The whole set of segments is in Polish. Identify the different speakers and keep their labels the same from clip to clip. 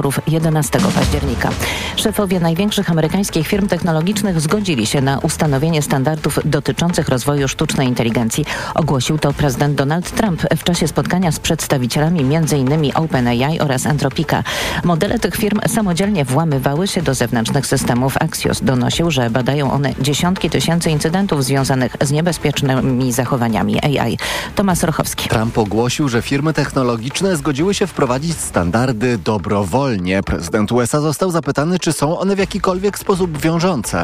Speaker 1: 11 października. Szefowie największych amerykańskich firm technologicznych zgodzili się na ustanowienie standardów dotyczących rozwoju sztucznej inteligencji. Ogłosił to prezydent Donald Trump w czasie spotkania z przedstawicielami m.in. OpenAI oraz Anthropica. Modele tych firm samodzielnie włamywały się do zewnętrznych systemów. Axios donosił, że badają one dziesiątki tysięcy incydentów związanych z niebezpiecznymi zachowaniami AI. Tomasz Rochowski.
Speaker 2: Trump ogłosił, że firmy technologiczne zgodziły się wprowadzić standardy dobrowolnie. Prezydent USA został zapytany, czy są one w jakikolwiek sposób wiążące.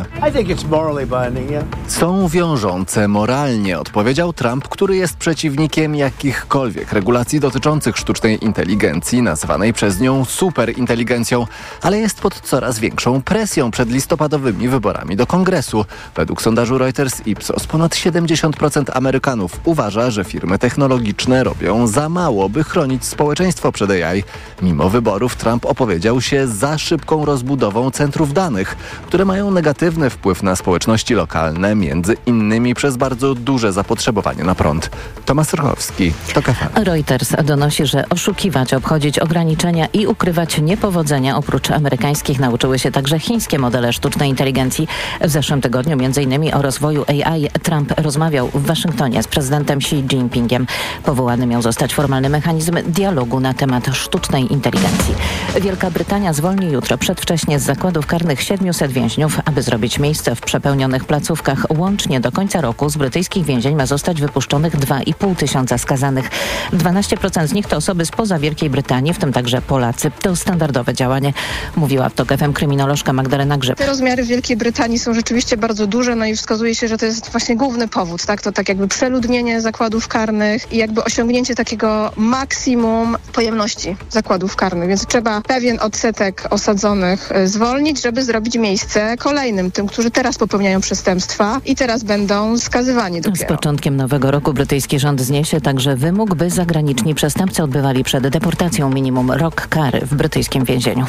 Speaker 2: Są wiążące moralnie, odpowiedział Trump, który jest przeciwnikiem jakichkolwiek regulacji dotyczących sztucznej inteligencji, nazywanej przez nią superinteligencją, ale jest pod coraz większą presją przed listopadowymi wyborami do Kongresu. Według sondażu Reuters Ipsos ponad 70% Amerykanów uważa, że firmy technologiczne robią za mało, by chronić społeczeństwo przed AI. Mimo wyborów Trump opowiedział się za szybką rozbudową centrów danych, które mają negatywny wpływ na społeczności lokalne, między innymi przez bardzo duże zapotrzebowanie na prąd. Tomasz Rochowski, TOK FM.
Speaker 1: Reuters donosi, że oszukiwać, obchodzić ograniczenia i ukrywać niepowodzenia oprócz amerykańskich nauczyły się także chińskie modele sztucznej inteligencji. W zeszłym tygodniu m.in. o rozwoju AI Trump rozmawiał w Waszyngtonie z prezydentem Xi Jinpingiem. Powołany miał zostać formalny mechanizm dialogu na temat sztucznej inteligencji. Wielka Brytania zwolni jutro przedwcześnie z zakładów karnych 700 więźniów, aby zrobić miejsce w przepełnionych placówkach. Łącznie do końca roku z brytyjskich więzień ma zostać wypuszczonych 2,5 tysiąca skazanych. 12% z nich to osoby spoza Wielkiej Brytanii, w tym także Polacy. To standardowe działanie, mówiła w TOK FM kryminolożka Magdalena Grzyb.
Speaker 3: Te rozmiary w Wielkiej Brytanii są rzeczywiście bardzo duże, no i wskazuje się, że to jest właśnie główny powód, tak? To tak jakby przeludnienie zakładów karnych i jakby osiągnięcie takiego maksimum pojemności zakładów karnych, więc trzeba pewien odsetek osadzonych zwolnić, żeby zrobić miejsce kolejnym, tym, którzy teraz popełniają przestępstwa i teraz będą skazywani dopiero.
Speaker 1: Z początkiem nowego roku brytyjski rząd zniesie także wymóg, by zagraniczni przestępcy odbywali przed deportacją minimum rok kary w brytyjskim więzieniu.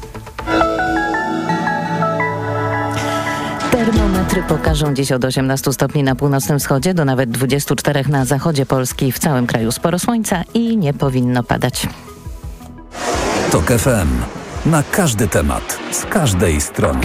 Speaker 1: Termometry pokażą dziś od 18 stopni na północnym wschodzie do nawet 24 na zachodzie Polski. W całym kraju sporo słońca i nie powinno padać.
Speaker 4: TOK FM. Na każdy temat, z każdej strony.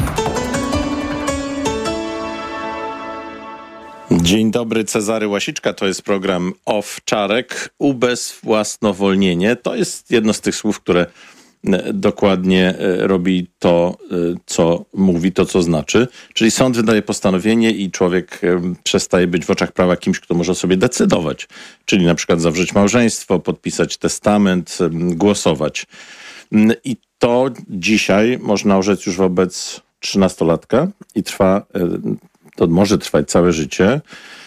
Speaker 5: Dzień dobry, Cezary Łasiczka, to jest program Owczarek. Ubezwłasnowolnienie to jest jedno z tych słów, które dokładnie robi to, co mówi, to, co znaczy. Czyli sąd wydaje postanowienie i człowiek przestaje być w oczach prawa kimś, kto może sobie decydować. Czyli na przykład zawrzeć małżeństwo, podpisać testament, głosować. I to dzisiaj można orzec już wobec 13-latka i to może trwać całe życie.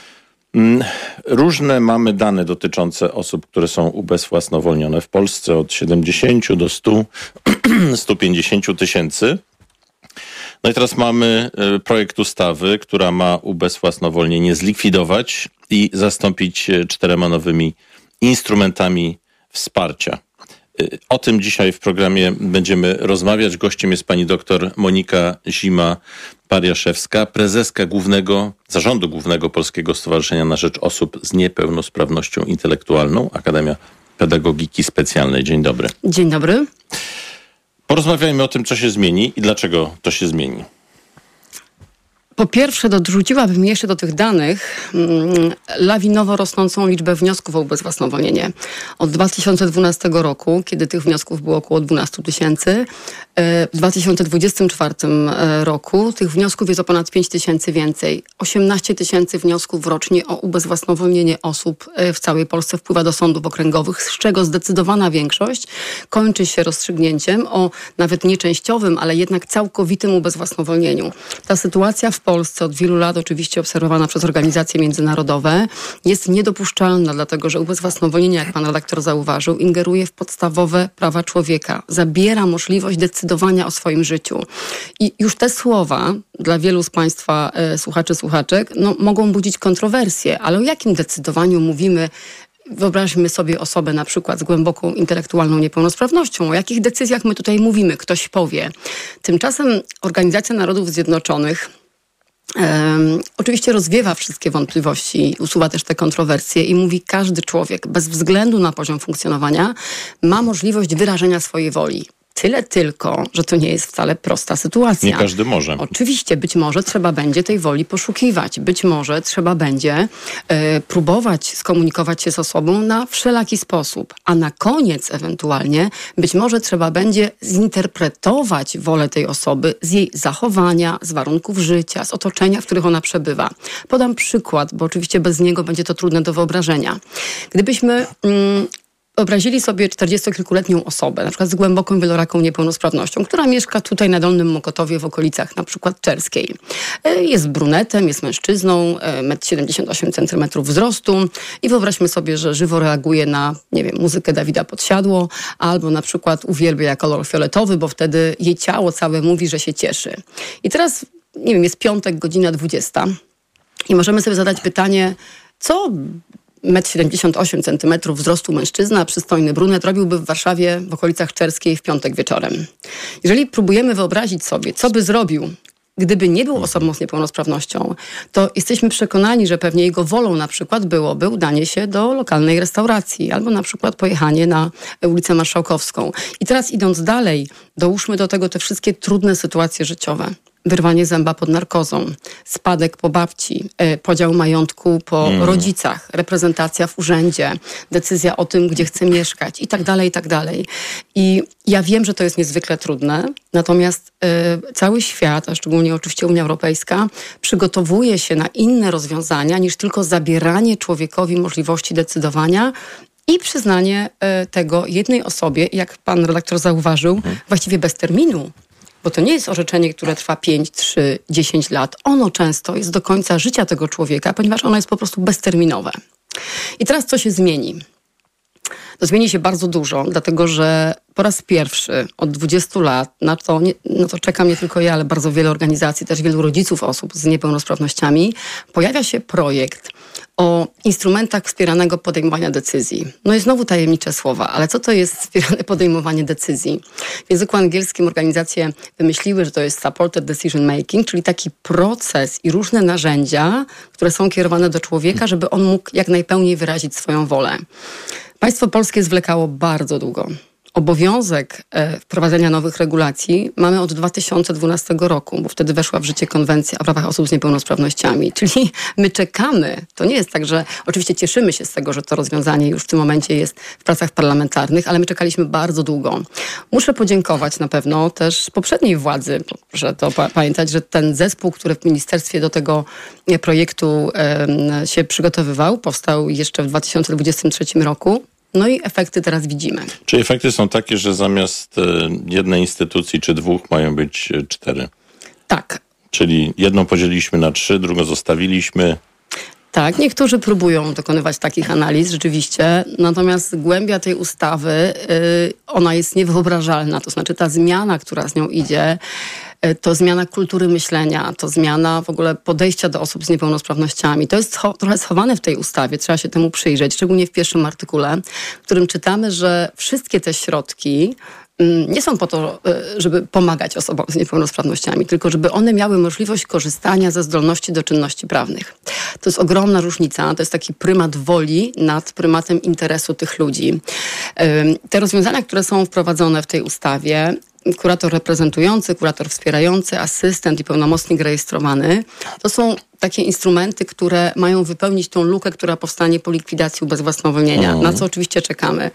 Speaker 5: Różne mamy dane dotyczące osób, które są ubezwłasnowolnione w Polsce, od 70 do 150 tysięcy. No i teraz mamy projekt ustawy, która ma ubezwłasnowolnienie zlikwidować i zastąpić 4 nowymi instrumentami wsparcia. O tym dzisiaj w programie będziemy rozmawiać. Gościem jest pani doktor Monika Zima-Pariaszewska, prezeska Zarządu Głównego Polskiego Stowarzyszenia na Rzecz Osób z Niepełnosprawnością Intelektualną, Akademia Pedagogiki Specjalnej. Dzień dobry.
Speaker 6: Dzień dobry.
Speaker 5: Porozmawiajmy o tym, co się zmieni i dlaczego to się zmieni.
Speaker 6: Po pierwsze, dorzuciłabym jeszcze do tych danych lawinowo rosnącą liczbę wniosków o ubezwłasnowolnienie. Od 2012 roku, kiedy tych wniosków było około 12 tysięcy, w 2024 roku tych wniosków jest o ponad 5 tysięcy więcej. 18 tysięcy wniosków rocznie o ubezwłasnowolnienie osób w całej Polsce wpływa do sądów okręgowych, z czego zdecydowana większość kończy się rozstrzygnięciem o nawet nieczęściowym, ale jednak całkowitym ubezwłasnowolnieniu. Ta sytuacja w Polsce od wielu lat, oczywiście obserwowana przez organizacje międzynarodowe, jest niedopuszczalna, dlatego że ubezwłasnowolnienie, jak pan redaktor zauważył, ingeruje w podstawowe prawa człowieka. Zabiera możliwość decydowania o swoim życiu. I już te słowa dla wielu z państwa słuchaczy, słuchaczek, mogą budzić kontrowersje, ale o jakim decydowaniu mówimy? Wyobraźmy sobie osobę na przykład z głęboką intelektualną niepełnosprawnością. O jakich decyzjach my tutaj mówimy? Ktoś powie. Tymczasem Organizacja Narodów Zjednoczonych oczywiście rozwiewa wszystkie wątpliwości, usuwa też te kontrowersje i mówi, każdy człowiek bez względu na poziom funkcjonowania ma możliwość wyrażenia swojej woli. Tyle tylko, że to nie jest wcale prosta sytuacja.
Speaker 5: Nie każdy może.
Speaker 6: Oczywiście, być może trzeba będzie tej woli poszukiwać. Być może trzeba będzie próbować skomunikować się z osobą na wszelaki sposób. A na koniec ewentualnie być może trzeba będzie zinterpretować wolę tej osoby z jej zachowania, z warunków życia, z otoczenia, w których ona przebywa. Podam przykład, bo oczywiście bez niego będzie to trudne do wyobrażenia. Gdybyśmy Wyobrazili sobie 40-kilkuletnią osobę, na przykład z głęboką wieloraką niepełnosprawnością, która mieszka tutaj na Dolnym Mokotowie w okolicach na przykład Czerskiej. Jest brunetem, jest mężczyzną, 1,78 m wzrostu i wyobraźmy sobie, że żywo reaguje na, nie wiem, muzykę Dawida Podsiadło albo na przykład uwielbia kolor fioletowy, bo wtedy jej ciało całe mówi, że się cieszy. I teraz, nie wiem, jest piątek, godzina 20 i możemy sobie zadać pytanie, co 1,78 m wzrostu mężczyzna, przystojny brunet, robiłby w Warszawie w okolicach Czerskiej w piątek wieczorem. Jeżeli próbujemy wyobrazić sobie, co by zrobił, gdyby nie był osobą z niepełnosprawnością, to jesteśmy przekonani, że pewnie jego wolą na przykład byłoby udanie się do lokalnej restauracji albo na przykład pojechanie na ulicę Marszałkowską. I teraz idąc dalej, dołóżmy do tego te wszystkie trudne sytuacje życiowe. Wyrwanie zęba pod narkozą, spadek po babci, podział majątku po rodzicach, reprezentacja w urzędzie, decyzja o tym, gdzie chce mieszkać i tak dalej, i tak dalej. I ja wiem, że to jest niezwykle trudne, natomiast cały świat, a szczególnie oczywiście Unia Europejska, przygotowuje się na inne rozwiązania niż tylko zabieranie człowiekowi możliwości decydowania i przyznanie tego jednej osobie, jak pan redaktor zauważył, właściwie bez terminu. Bo to nie jest orzeczenie, które trwa 5, 3, 10 lat. Ono często jest do końca życia tego człowieka, ponieważ ono jest po prostu bezterminowe. I teraz co się zmieni? To zmieni się bardzo dużo, dlatego że po raz pierwszy od 20 lat, na to czekam nie tylko ja, ale bardzo wiele organizacji, też wielu rodziców osób z niepełnosprawnościami, pojawia się projekt o instrumentach wspieranego podejmowania decyzji. No i znowu tajemnicze słowa, ale co to jest wspierane podejmowanie decyzji? W języku angielskim organizacje wymyśliły, że to jest supported decision making, czyli taki proces i różne narzędzia, które są kierowane do człowieka, żeby on mógł jak najpełniej wyrazić swoją wolę. Państwo polskie zwlekało bardzo długo. Obowiązek wprowadzenia nowych regulacji mamy od 2012 roku, bo wtedy weszła w życie Konwencja o prawach osób z niepełnosprawnościami. Czyli my czekamy. To nie jest tak, że oczywiście cieszymy się z tego, że to rozwiązanie już w tym momencie jest w pracach parlamentarnych, ale my czekaliśmy bardzo długo. Muszę podziękować na pewno też poprzedniej władzy, proszę to pamiętać, że ten zespół, który w ministerstwie do tego projektu się przygotowywał, powstał jeszcze w 2023 roku. No i efekty teraz widzimy.
Speaker 5: Czy efekty są takie, że zamiast jednej instytucji czy dwóch mają być 4?
Speaker 6: Tak.
Speaker 5: Czyli jedną podzieliliśmy na 3, drugą zostawiliśmy.
Speaker 6: Tak, niektórzy próbują dokonywać takich analiz rzeczywiście, natomiast głębia tej ustawy, ona jest niewyobrażalna. To znaczy ta zmiana, która z nią idzie, to zmiana kultury myślenia, to zmiana w ogóle podejścia do osób z niepełnosprawnościami. To jest trochę schowane w tej ustawie, trzeba się temu przyjrzeć, szczególnie w pierwszym artykule, w którym czytamy, że wszystkie te środki nie są po to, żeby pomagać osobom z niepełnosprawnościami, tylko żeby one miały możliwość korzystania ze zdolności do czynności prawnych. To jest ogromna różnica, to jest taki prymat woli nad prymatem interesu tych ludzi. Te rozwiązania, które są wprowadzone w tej ustawie, kurator reprezentujący, kurator wspierający, asystent i pełnomocnik rejestrowany, to są takie instrumenty, które mają wypełnić tą lukę, która powstanie po likwidacji ubezwłasnowolnienia, na co oczywiście czekamy.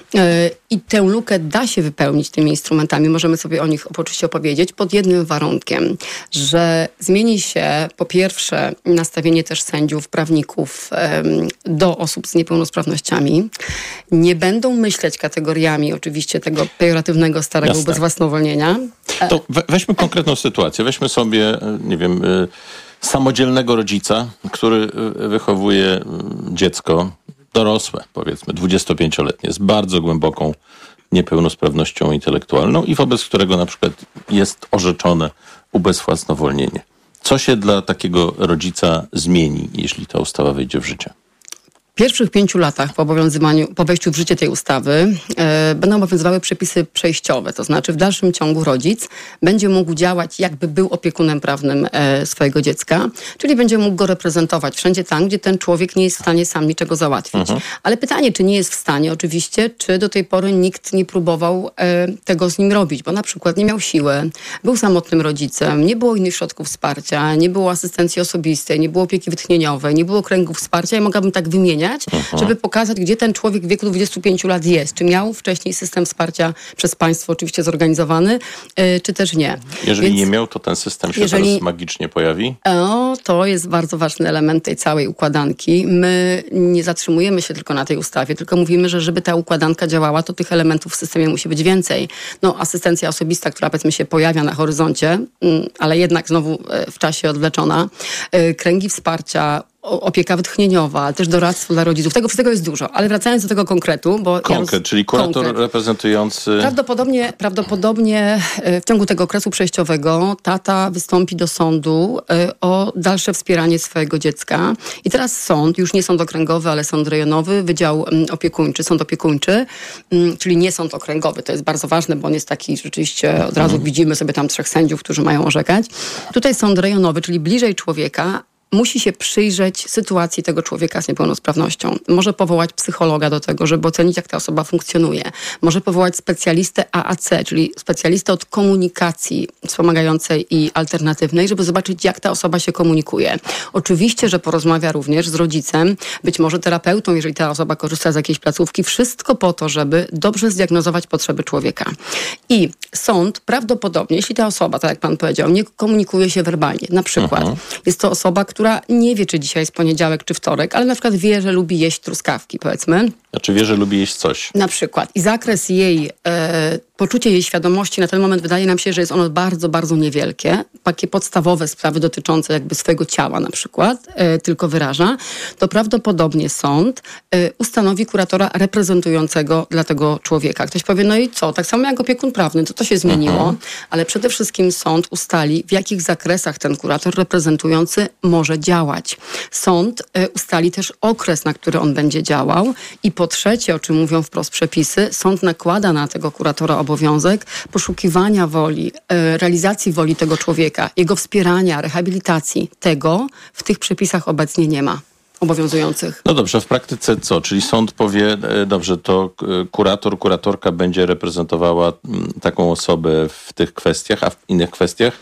Speaker 6: I tę lukę da się wypełnić tymi instrumentami, możemy sobie o nich oczywiście opowiedzieć, pod jednym warunkiem, że zmieni się po pierwsze nastawienie też sędziów, prawników do osób z niepełnosprawnościami. Nie będą myśleć kategoriami oczywiście tego pejoratywnego starego ubezwłasnowolnienia.
Speaker 5: To weźmy konkretną sytuację. Weźmy sobie, nie wiem, samodzielnego rodzica, który wychowuje dziecko dorosłe, powiedzmy 25-letnie, z bardzo głęboką niepełnosprawnością intelektualną i wobec którego na przykład jest orzeczone ubezwłasnowolnienie. Co się dla takiego rodzica zmieni, jeśli ta ustawa wejdzie w życie?
Speaker 6: pierwszych 5 latach po wejściu w życie tej ustawy będą obowiązywały przepisy przejściowe, to znaczy w dalszym ciągu rodzic będzie mógł działać, jakby był opiekunem prawnym swojego dziecka, czyli będzie mógł go reprezentować wszędzie tam, gdzie ten człowiek nie jest w stanie sam niczego załatwić. Ale pytanie, czy nie jest w stanie, oczywiście, czy do tej pory nikt nie próbował tego z nim robić, bo na przykład nie miał siły, był samotnym rodzicem, nie było innych środków wsparcia, nie było asystencji osobistej, nie było opieki wytchnieniowej, nie było kręgów wsparcia i mogłabym tak wymieniać, żeby pokazać, gdzie ten człowiek w wieku 25 lat jest. Czy miał wcześniej system wsparcia przez państwo oczywiście zorganizowany, czy też nie.
Speaker 5: Jeżeli nie miał, to ten system się teraz magicznie pojawi?
Speaker 6: To jest bardzo ważny element tej całej układanki. My nie zatrzymujemy się tylko na tej ustawie, tylko mówimy, że żeby ta układanka działała, to tych elementów w systemie musi być więcej. Asystencja osobista, która powiedzmy się pojawia na horyzoncie, ale jednak znowu w czasie odwleczona, kręgi wsparcia, opieka wytchnieniowa, ale też doradztwo dla rodziców. Tego wszystkiego jest dużo, ale wracając do tego konkretu, bo...
Speaker 5: czyli kurator reprezentujący...
Speaker 6: Prawdopodobnie w ciągu tego okresu przejściowego tata wystąpi do sądu o dalsze wspieranie swojego dziecka. I teraz sąd, już nie sąd okręgowy, ale sąd rejonowy, wydział opiekuńczy, sąd opiekuńczy, czyli nie sąd okręgowy. To jest bardzo ważne, bo on jest taki rzeczywiście, od razu widzimy sobie tam 3 sędziów, którzy mają orzekać. Tutaj sąd rejonowy, czyli bliżej człowieka, musi się przyjrzeć sytuacji tego człowieka z niepełnosprawnością. Może powołać psychologa do tego, żeby ocenić, jak ta osoba funkcjonuje. Może powołać specjalistę AAC, czyli specjalistę od komunikacji wspomagającej i alternatywnej, żeby zobaczyć, jak ta osoba się komunikuje. Oczywiście, że porozmawia również z rodzicem, być może terapeutą, jeżeli ta osoba korzysta z jakiejś placówki. Wszystko po to, żeby dobrze zdiagnozować potrzeby człowieka. I sąd prawdopodobnie, jeśli ta osoba, tak jak pan powiedział, nie komunikuje się werbalnie, na przykład jest to osoba, która nie wie, czy dzisiaj jest poniedziałek, czy wtorek, ale na przykład wie, że lubi jeść truskawki, powiedzmy.
Speaker 5: Znaczy wie, że lubi jeść coś.
Speaker 6: Na przykład. I zakres jej, poczucie jej świadomości na ten moment wydaje nam się, że jest ono bardzo, bardzo niewielkie. Takie podstawowe sprawy dotyczące jakby swojego ciała na przykład tylko wyraża. To prawdopodobnie sąd ustanowi kuratora reprezentującego dla tego człowieka. Ktoś powie, no i co? Tak samo jak opiekun prawny, to się zmieniło. Ale przede wszystkim sąd ustali, w jakich zakresach ten kurator reprezentujący może działać. Sąd ustali też okres, na który on będzie działał. I po trzecie, o czym mówią wprost przepisy, sąd nakłada na tego kuratora obowiązek poszukiwania woli, realizacji woli tego człowieka, jego wspierania, rehabilitacji. Tego w tych przepisach obecnie nie ma obowiązujących.
Speaker 5: No dobrze, w praktyce co? Czyli sąd powie, dobrze, to kuratorka będzie reprezentowała taką osobę w tych kwestiach, a w innych kwestiach?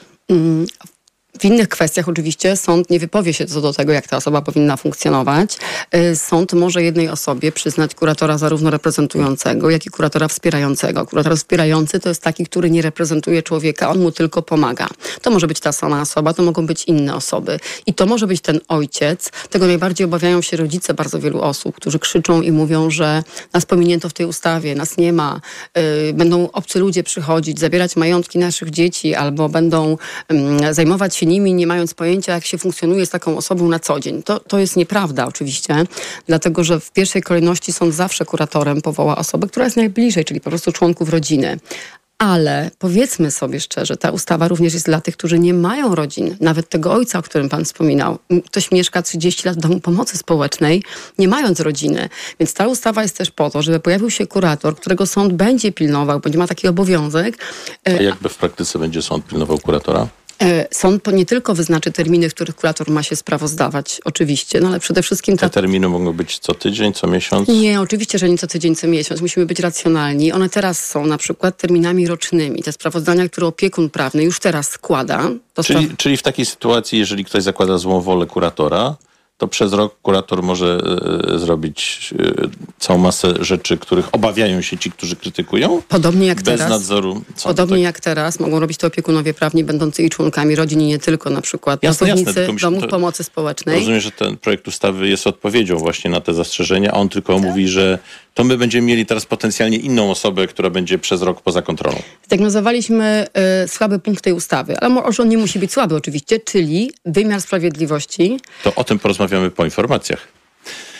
Speaker 6: W innych kwestiach oczywiście sąd nie wypowie się co do tego, jak ta osoba powinna funkcjonować. Sąd może jednej osobie przyznać kuratora zarówno reprezentującego, jak i kuratora wspierającego. Kurator wspierający to jest taki, który nie reprezentuje człowieka, on mu tylko pomaga. To może być ta sama osoba, to mogą być inne osoby. I to może być ten ojciec. Tego najbardziej obawiają się rodzice bardzo wielu osób, którzy krzyczą i mówią, że nas pominięto w tej ustawie, nas nie ma. Będą obcy ludzie przychodzić, zabierać majątki naszych dzieci albo będą zajmować się nimi, nie mając pojęcia, jak się funkcjonuje z taką osobą na co dzień. To jest nieprawda oczywiście, dlatego że w pierwszej kolejności sąd zawsze kuratorem powoła osobę, która jest najbliżej, czyli po prostu członków rodziny. Ale powiedzmy sobie szczerze, ta ustawa również jest dla tych, którzy nie mają rodzin. Nawet tego ojca, o którym pan wspominał. Ktoś mieszka 30 lat w domu pomocy społecznej, nie mając rodziny. Więc ta ustawa jest też po to, żeby pojawił się kurator, którego sąd będzie pilnował, będzie ma taki obowiązek.
Speaker 5: A jakby w praktyce będzie sąd pilnował kuratora?
Speaker 6: Sąd nie tylko wyznaczy terminy, w których kurator ma się sprawozdawać, oczywiście, no ale przede wszystkim...
Speaker 5: Te terminy mogą być co tydzień, co miesiąc?
Speaker 6: Nie, oczywiście, że nie co tydzień, co miesiąc. Musimy być racjonalni. One teraz są na przykład terminami rocznymi. Te sprawozdania, które opiekun prawny już teraz składa...
Speaker 5: Czyli w takiej sytuacji, jeżeli ktoś zakłada złą wolę kuratora, to przez rok kurator może zrobić całą masę rzeczy, których obawiają się ci, którzy krytykują.
Speaker 6: Podobnie jak
Speaker 5: bez
Speaker 6: teraz.
Speaker 5: Nadzoru.
Speaker 6: Podobnie jak teraz mogą robić to opiekunowie prawni, będący i członkami rodzin i nie tylko, na przykład pracownicy domów pomocy społecznej.
Speaker 5: Rozumiem, że ten projekt ustawy jest odpowiedzią właśnie na te zastrzeżenia, a on tylko mówi, że to my będziemy mieli teraz potencjalnie inną osobę, która będzie przez rok poza kontrolą. Zdiagnozowaliśmy
Speaker 6: słaby punkt tej ustawy, ale może on nie musi być słaby oczywiście, czyli wymiar sprawiedliwości.
Speaker 5: To o tym porozmawiamy po informacjach.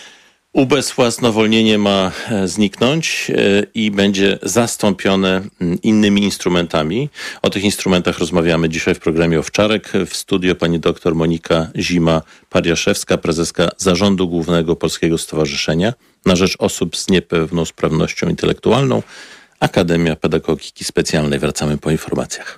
Speaker 5: Ubezwłasnowolnienie ma zniknąć i będzie zastąpione innymi instrumentami. O tych instrumentach rozmawiamy dzisiaj w programie Owczarek. W studio pani dr Monika Zima-Pariaszewska, prezeska Zarządu Głównego Polskiego Stowarzyszenia na rzecz Osób z Niepełnosprawnością Intelektualną, Akademia Pedagogiki Specjalnej. Wracamy po informacjach.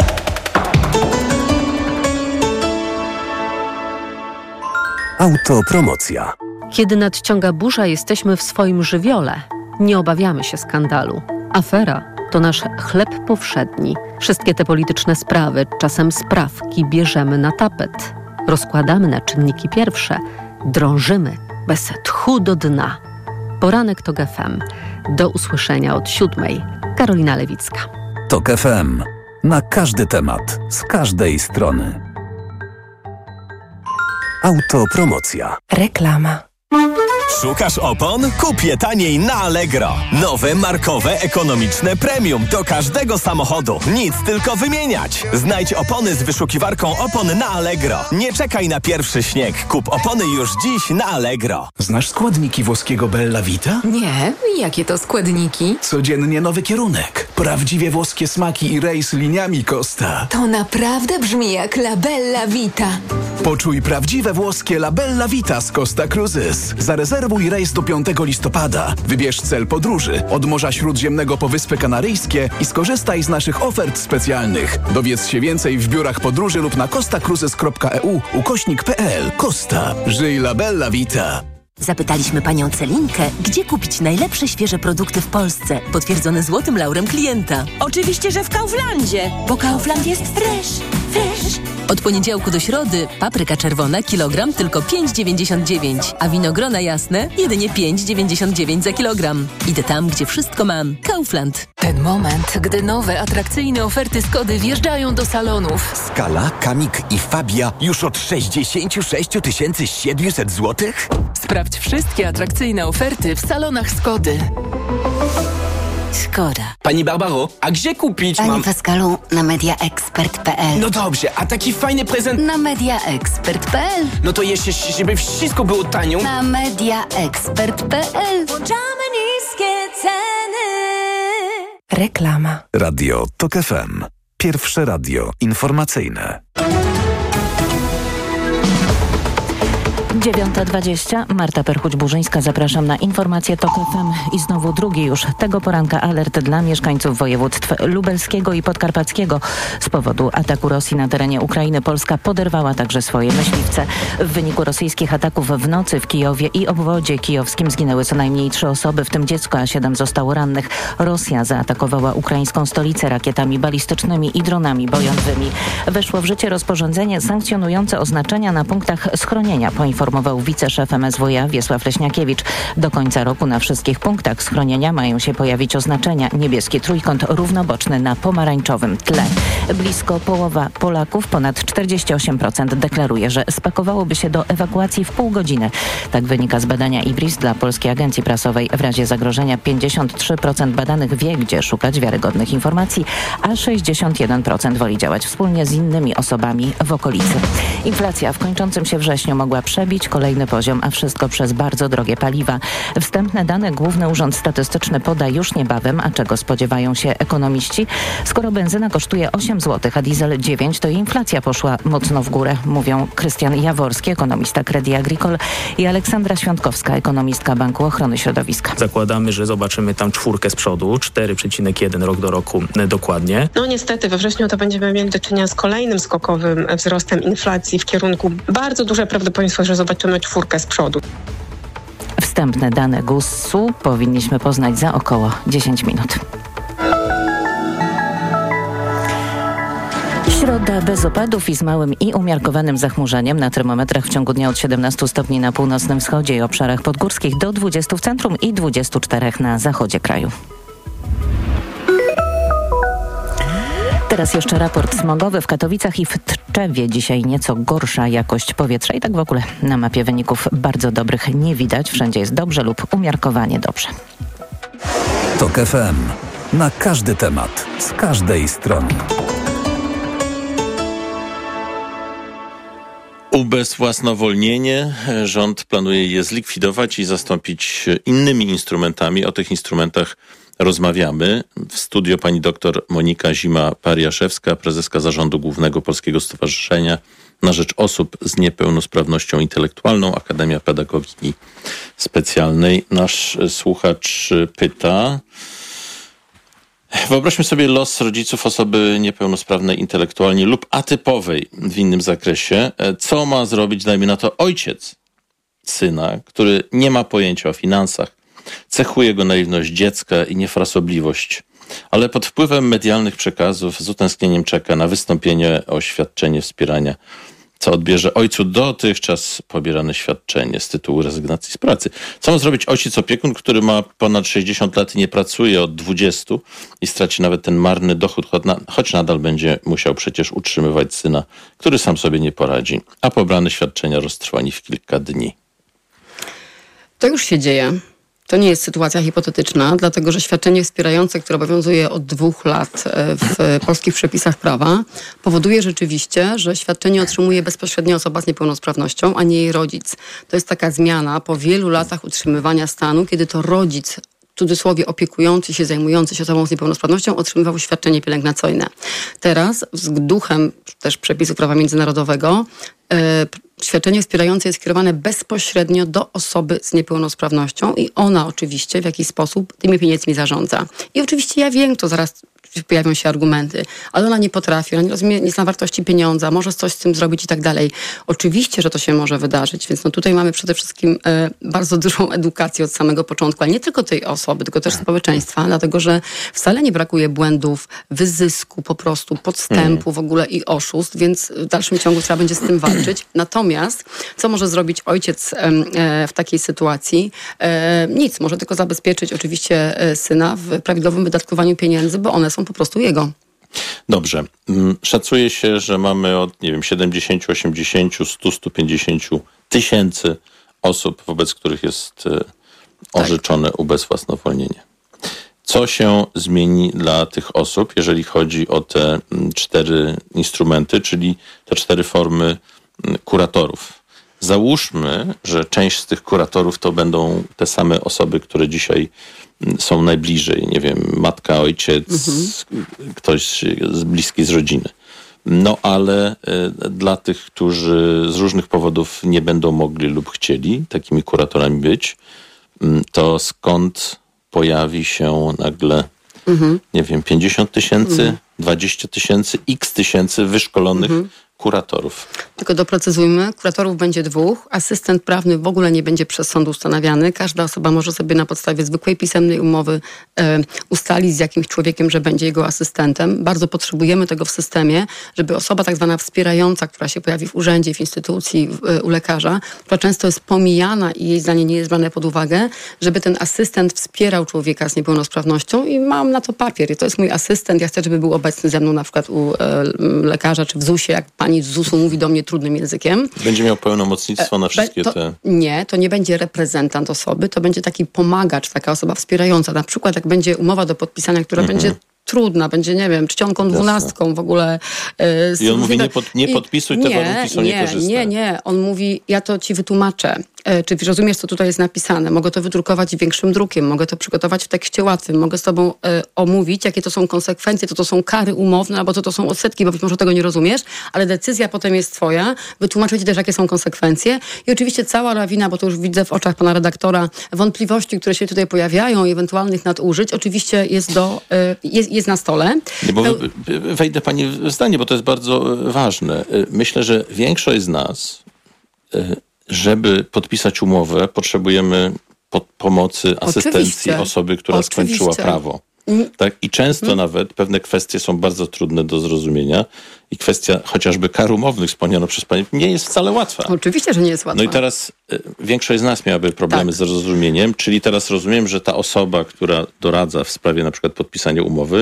Speaker 4: Autopromocja.
Speaker 7: Kiedy nadciąga burza, jesteśmy w swoim żywiole. Nie obawiamy się skandalu. Afera to nasz chleb powszedni. Wszystkie te polityczne sprawy, czasem sprawki, bierzemy na tapet. Rozkładamy na czynniki pierwsze. Drążymy bez tchu do dna. Poranek TOK FM. Do usłyszenia od 7:00. Karolina Lewicka.
Speaker 4: TOK FM. Na każdy temat, z każdej strony. Autopromocja.
Speaker 8: Reklama.
Speaker 9: Szukasz opon? Kup je taniej na Allegro. Nowe, markowe, ekonomiczne premium do każdego samochodu. Nic, tylko wymieniać. Znajdź opony z wyszukiwarką opon na Allegro. Nie czekaj na pierwszy śnieg. Kup opony już dziś na Allegro.
Speaker 10: Znasz składniki włoskiego Bella Vita?
Speaker 8: Nie, jakie to składniki?
Speaker 10: Codziennie nowy kierunek. Prawdziwie włoskie smaki i rejs liniami Costa.
Speaker 8: To naprawdę brzmi jak La Bella Vita.
Speaker 10: Poczuj prawdziwe włoskie La Bella Vita z Costa Cruises. Zarezerwuj rejs do 5 listopada. Wybierz cel podróży od Morza Śródziemnego po Wyspy Kanaryjskie i skorzystaj z naszych ofert specjalnych. Dowiedz się więcej w biurach podróży lub na costacruises.eu/PL. Costa. Żyj La Bella Vita.
Speaker 11: Zapytaliśmy panią Celinkę, gdzie kupić najlepsze świeże produkty w Polsce, potwierdzone złotym laurem klienta.
Speaker 12: Oczywiście, że w Kauflandzie, bo Kaufland jest fresh.
Speaker 11: Od poniedziałku do środy papryka czerwona kilogram tylko 5,99, a winogrona jasne jedynie 5,99 za kilogram. Idę tam, gdzie wszystko mam. Kaufland.
Speaker 8: Ten moment, gdy nowe, atrakcyjne oferty Skody wjeżdżają do salonów.
Speaker 9: Skala, Kamik i Fabia już od 66 700 zł?
Speaker 8: Sprawdź wszystkie atrakcyjne oferty w salonach Skody.
Speaker 11: Szkoda.
Speaker 13: Pani Barbaro, a gdzie kupić
Speaker 14: Panie Pascalu, na mediaexpert.pl.
Speaker 13: No dobrze, a taki fajny prezent...
Speaker 14: Na mediaexpert.pl.
Speaker 13: No to jeszcze, żeby wszystko było tanio.
Speaker 14: Na mediaexpert.pl.
Speaker 12: Włączamy niskie ceny.
Speaker 8: Reklama.
Speaker 4: Radio TOK FM. Pierwsze radio informacyjne.
Speaker 1: 9:20. Marta Perchuć-Burzyńska. Zapraszam na informacje TOK FM i znowu drugi już tego poranka alert dla mieszkańców województw lubelskiego i podkarpackiego. Z powodu ataku Rosji na terenie Ukrainy Polska poderwała także swoje myśliwce. W wyniku rosyjskich ataków w nocy w Kijowie i obwodzie kijowskim zginęły co najmniej 3 osoby, w tym dziecko, a 7 zostało rannych. Rosja zaatakowała ukraińską stolicę rakietami balistycznymi i dronami bojowymi. Weszło w życie rozporządzenie sankcjonujące oznaczenia na punktach schronienia, poinformował wiceszef MSWiA Wiesław Leśniakiewicz. Do końca roku na wszystkich punktach schronienia mają się pojawić oznaczenia: niebieski trójkąt równoboczny na pomarańczowym tle. Blisko połowa Polaków, ponad 48%, deklaruje, że spakowałoby się do ewakuacji w pół godziny. Tak wynika z badania IBRIS dla Polskiej Agencji Prasowej. W razie zagrożenia 53% badanych wie, gdzie szukać wiarygodnych informacji, a 61% woli działać wspólnie z innymi osobami w okolicy. Inflacja w kończącym się wrześniu mogła przebić kolejny poziom, a wszystko przez bardzo drogie paliwa. Wstępne dane Główny Urząd Statystyczny poda już niebawem, a czego spodziewają się ekonomiści? Skoro benzyna kosztuje 8 zł, a diesel 9, to inflacja poszła mocno w górę, mówią Krystian Jaworski, ekonomista Crédit Agricole, i Aleksandra Świątkowska, ekonomistka Banku Ochrony Środowiska.
Speaker 15: Zakładamy, że zobaczymy tam 4 z przodu, 4,1 rok do roku dokładnie.
Speaker 16: No niestety we wrześniu to będziemy mieli do czynienia z kolejnym skokowym wzrostem inflacji w kierunku bardzo duże prawdopodobieństwo, że zobaczymy 4 z przodu.
Speaker 1: Wstępne dane GUS-u powinniśmy poznać za około 10 minut. Środa bez opadów i z małym i umiarkowanym zachmurzeniem. Na termometrach w ciągu dnia od 17 stopni na północnym wschodzie i obszarach podgórskich do 20 w centrum i 24 na zachodzie kraju. Teraz jeszcze raport smogowy w Katowicach i w Tczewie. Dzisiaj nieco gorsza jakość powietrza i tak w ogóle na mapie wyników bardzo dobrych nie widać. Wszędzie jest dobrze lub umiarkowanie dobrze.
Speaker 4: TOK FM. Na każdy temat, z każdej strony.
Speaker 5: Ubezwłasnowolnienie. Rząd planuje je zlikwidować i zastąpić innymi instrumentami. O tych instrumentach rozmawiamy. W studio pani doktor Monika Zima-Pariaszewska, prezeska Zarządu Głównego Polskiego Stowarzyszenia na Rzecz Osób z Niepełnosprawnością Intelektualną, Akademia Pedagogiki Specjalnej. Nasz słuchacz pyta: wyobraźmy sobie los rodziców osoby niepełnosprawnej intelektualnie lub atypowej w innym zakresie. Co ma zrobić, dajmy na to, ojciec syna, który nie ma pojęcia o finansach? Cechuje go naiwność dziecka i niefrasobliwość, ale pod wpływem medialnych przekazów z utęsknieniem czeka na wystąpienie o świadczenie wspierania, co odbierze ojcu dotychczas pobierane świadczenie z tytułu rezygnacji z pracy. Co ma zrobić ojciec opiekun, który ma ponad 60 lat i nie pracuje od 20 i straci nawet ten marny dochód, choć nadal będzie musiał przecież utrzymywać syna, który sam sobie nie poradzi, a pobrane świadczenia roztrwani w kilka dni?
Speaker 6: To już się dzieje. To nie jest sytuacja hipotetyczna, dlatego że świadczenie wspierające, które obowiązuje od 2 lat w polskich przepisach prawa, powoduje rzeczywiście, że świadczenie otrzymuje bezpośrednio osoba z niepełnosprawnością, a nie jej rodzic. To jest taka zmiana po wielu latach utrzymywania stanu, kiedy to rodzic, w cudzysłowie opiekujący się, zajmujący się osobą z niepełnosprawnością, otrzymywał świadczenie pielęgnacyjne. Teraz z duchem też przepisów prawa międzynarodowego świadczenie wspierające jest skierowane bezpośrednio do osoby z niepełnosprawnością i ona oczywiście w jakiś sposób tymi pieniędzmi zarządza. I oczywiście ja wiem, to zaraz pojawią się argumenty, ale ona nie potrafi, ona nie rozumie, nie zna wartości pieniądza, może coś z tym zrobić i tak dalej. Oczywiście, że to się może wydarzyć, więc no tutaj mamy przede wszystkim bardzo dużą edukację od samego początku, ale nie tylko tej osoby, tylko też społeczeństwa, dlatego że wcale nie brakuje błędów, wyzysku po prostu, podstępu w ogóle i oszustw, więc w dalszym ciągu trzeba będzie z tym walczyć. Natomiast co może zrobić ojciec w takiej sytuacji? Nic, może tylko zabezpieczyć oczywiście syna w prawidłowym wydatkowaniu pieniędzy, bo one są po prostu jego.
Speaker 5: Dobrze. Szacuje się, że mamy od, 70, 80, 100, 150 tysięcy osób, wobec których jest orzeczone ubezwłasnowolnienie. Co się zmieni dla tych osób, jeżeli chodzi o te 4 instrumenty, czyli te 4 formy kuratorów? Załóżmy, że część z tych kuratorów to będą te same osoby, które dzisiaj są najbliżej, nie wiem, matka, ojciec, ktoś bliski z rodziny. No ale dla tych, którzy z różnych powodów nie będą mogli lub chcieli takimi kuratorami być, to skąd pojawi się nagle, 50 tysięcy, 20 tysięcy, x tysięcy wyszkolonych kuratorów.
Speaker 6: Tylko doprecyzujmy, kuratorów będzie 2, asystent prawny w ogóle nie będzie przez sąd ustanawiany. Każda osoba może sobie na podstawie zwykłej pisemnej umowy ustalić z jakimś człowiekiem, że będzie jego asystentem. Bardzo potrzebujemy tego w systemie, żeby osoba tak zwana wspierająca, która się pojawi w urzędzie, w instytucji, u lekarza, która często jest pomijana i jej zdanie nie jest brane pod uwagę, żeby ten asystent wspierał człowieka z niepełnosprawnością i mam na to papier. I to jest mój asystent, ja chcę, żeby był obecny ze mną na przykład u lekarza czy w ZUS-ie, jak pani z ZUS-u mówi do mnie trudnym językiem.
Speaker 5: Będzie miał pełnomocnictwo na wszystkie te...
Speaker 6: Nie, to nie będzie reprezentant osoby, to będzie taki pomagacz, taka osoba wspierająca. Na przykład jak będzie umowa do podpisania, która będzie trudna, będzie, nie wiem, czcionką 12 w ogóle.
Speaker 5: I on mówi, nie podpisuj, te warunki są niekorzystne.
Speaker 6: Nie. On mówi, ja to ci wytłumaczę. Czy rozumiesz, co tutaj jest napisane? Mogę to wydrukować większym drukiem, mogę to przygotować w tekście łatwym, mogę z tobą omówić, jakie to są konsekwencje, to są kary umowne, albo to są odsetki, bo być może tego nie rozumiesz, ale decyzja potem jest twoja. Wytłumaczę ci też, jakie są konsekwencje. I oczywiście cała lawina, bo to już widzę w oczach pana redaktora, wątpliwości, które się tutaj pojawiają i ewentualnych nadużyć, oczywiście jest na stole.
Speaker 5: Bo wejdę pani w zdanie, bo to jest bardzo ważne. Myślę, że większość z nas, żeby podpisać umowę, potrzebujemy pomocy, asystencji osoby, która skończyła prawo. Tak? I często nawet pewne kwestie są bardzo trudne do zrozumienia i kwestia chociażby kar umownych wspomniano przez pani nie jest wcale łatwa.
Speaker 6: Oczywiście, że nie jest łatwa.
Speaker 5: No i teraz większość z nas miałaby problemy z zrozumieniem, czyli teraz rozumiem, że ta osoba, która doradza w sprawie na przykład podpisania umowy,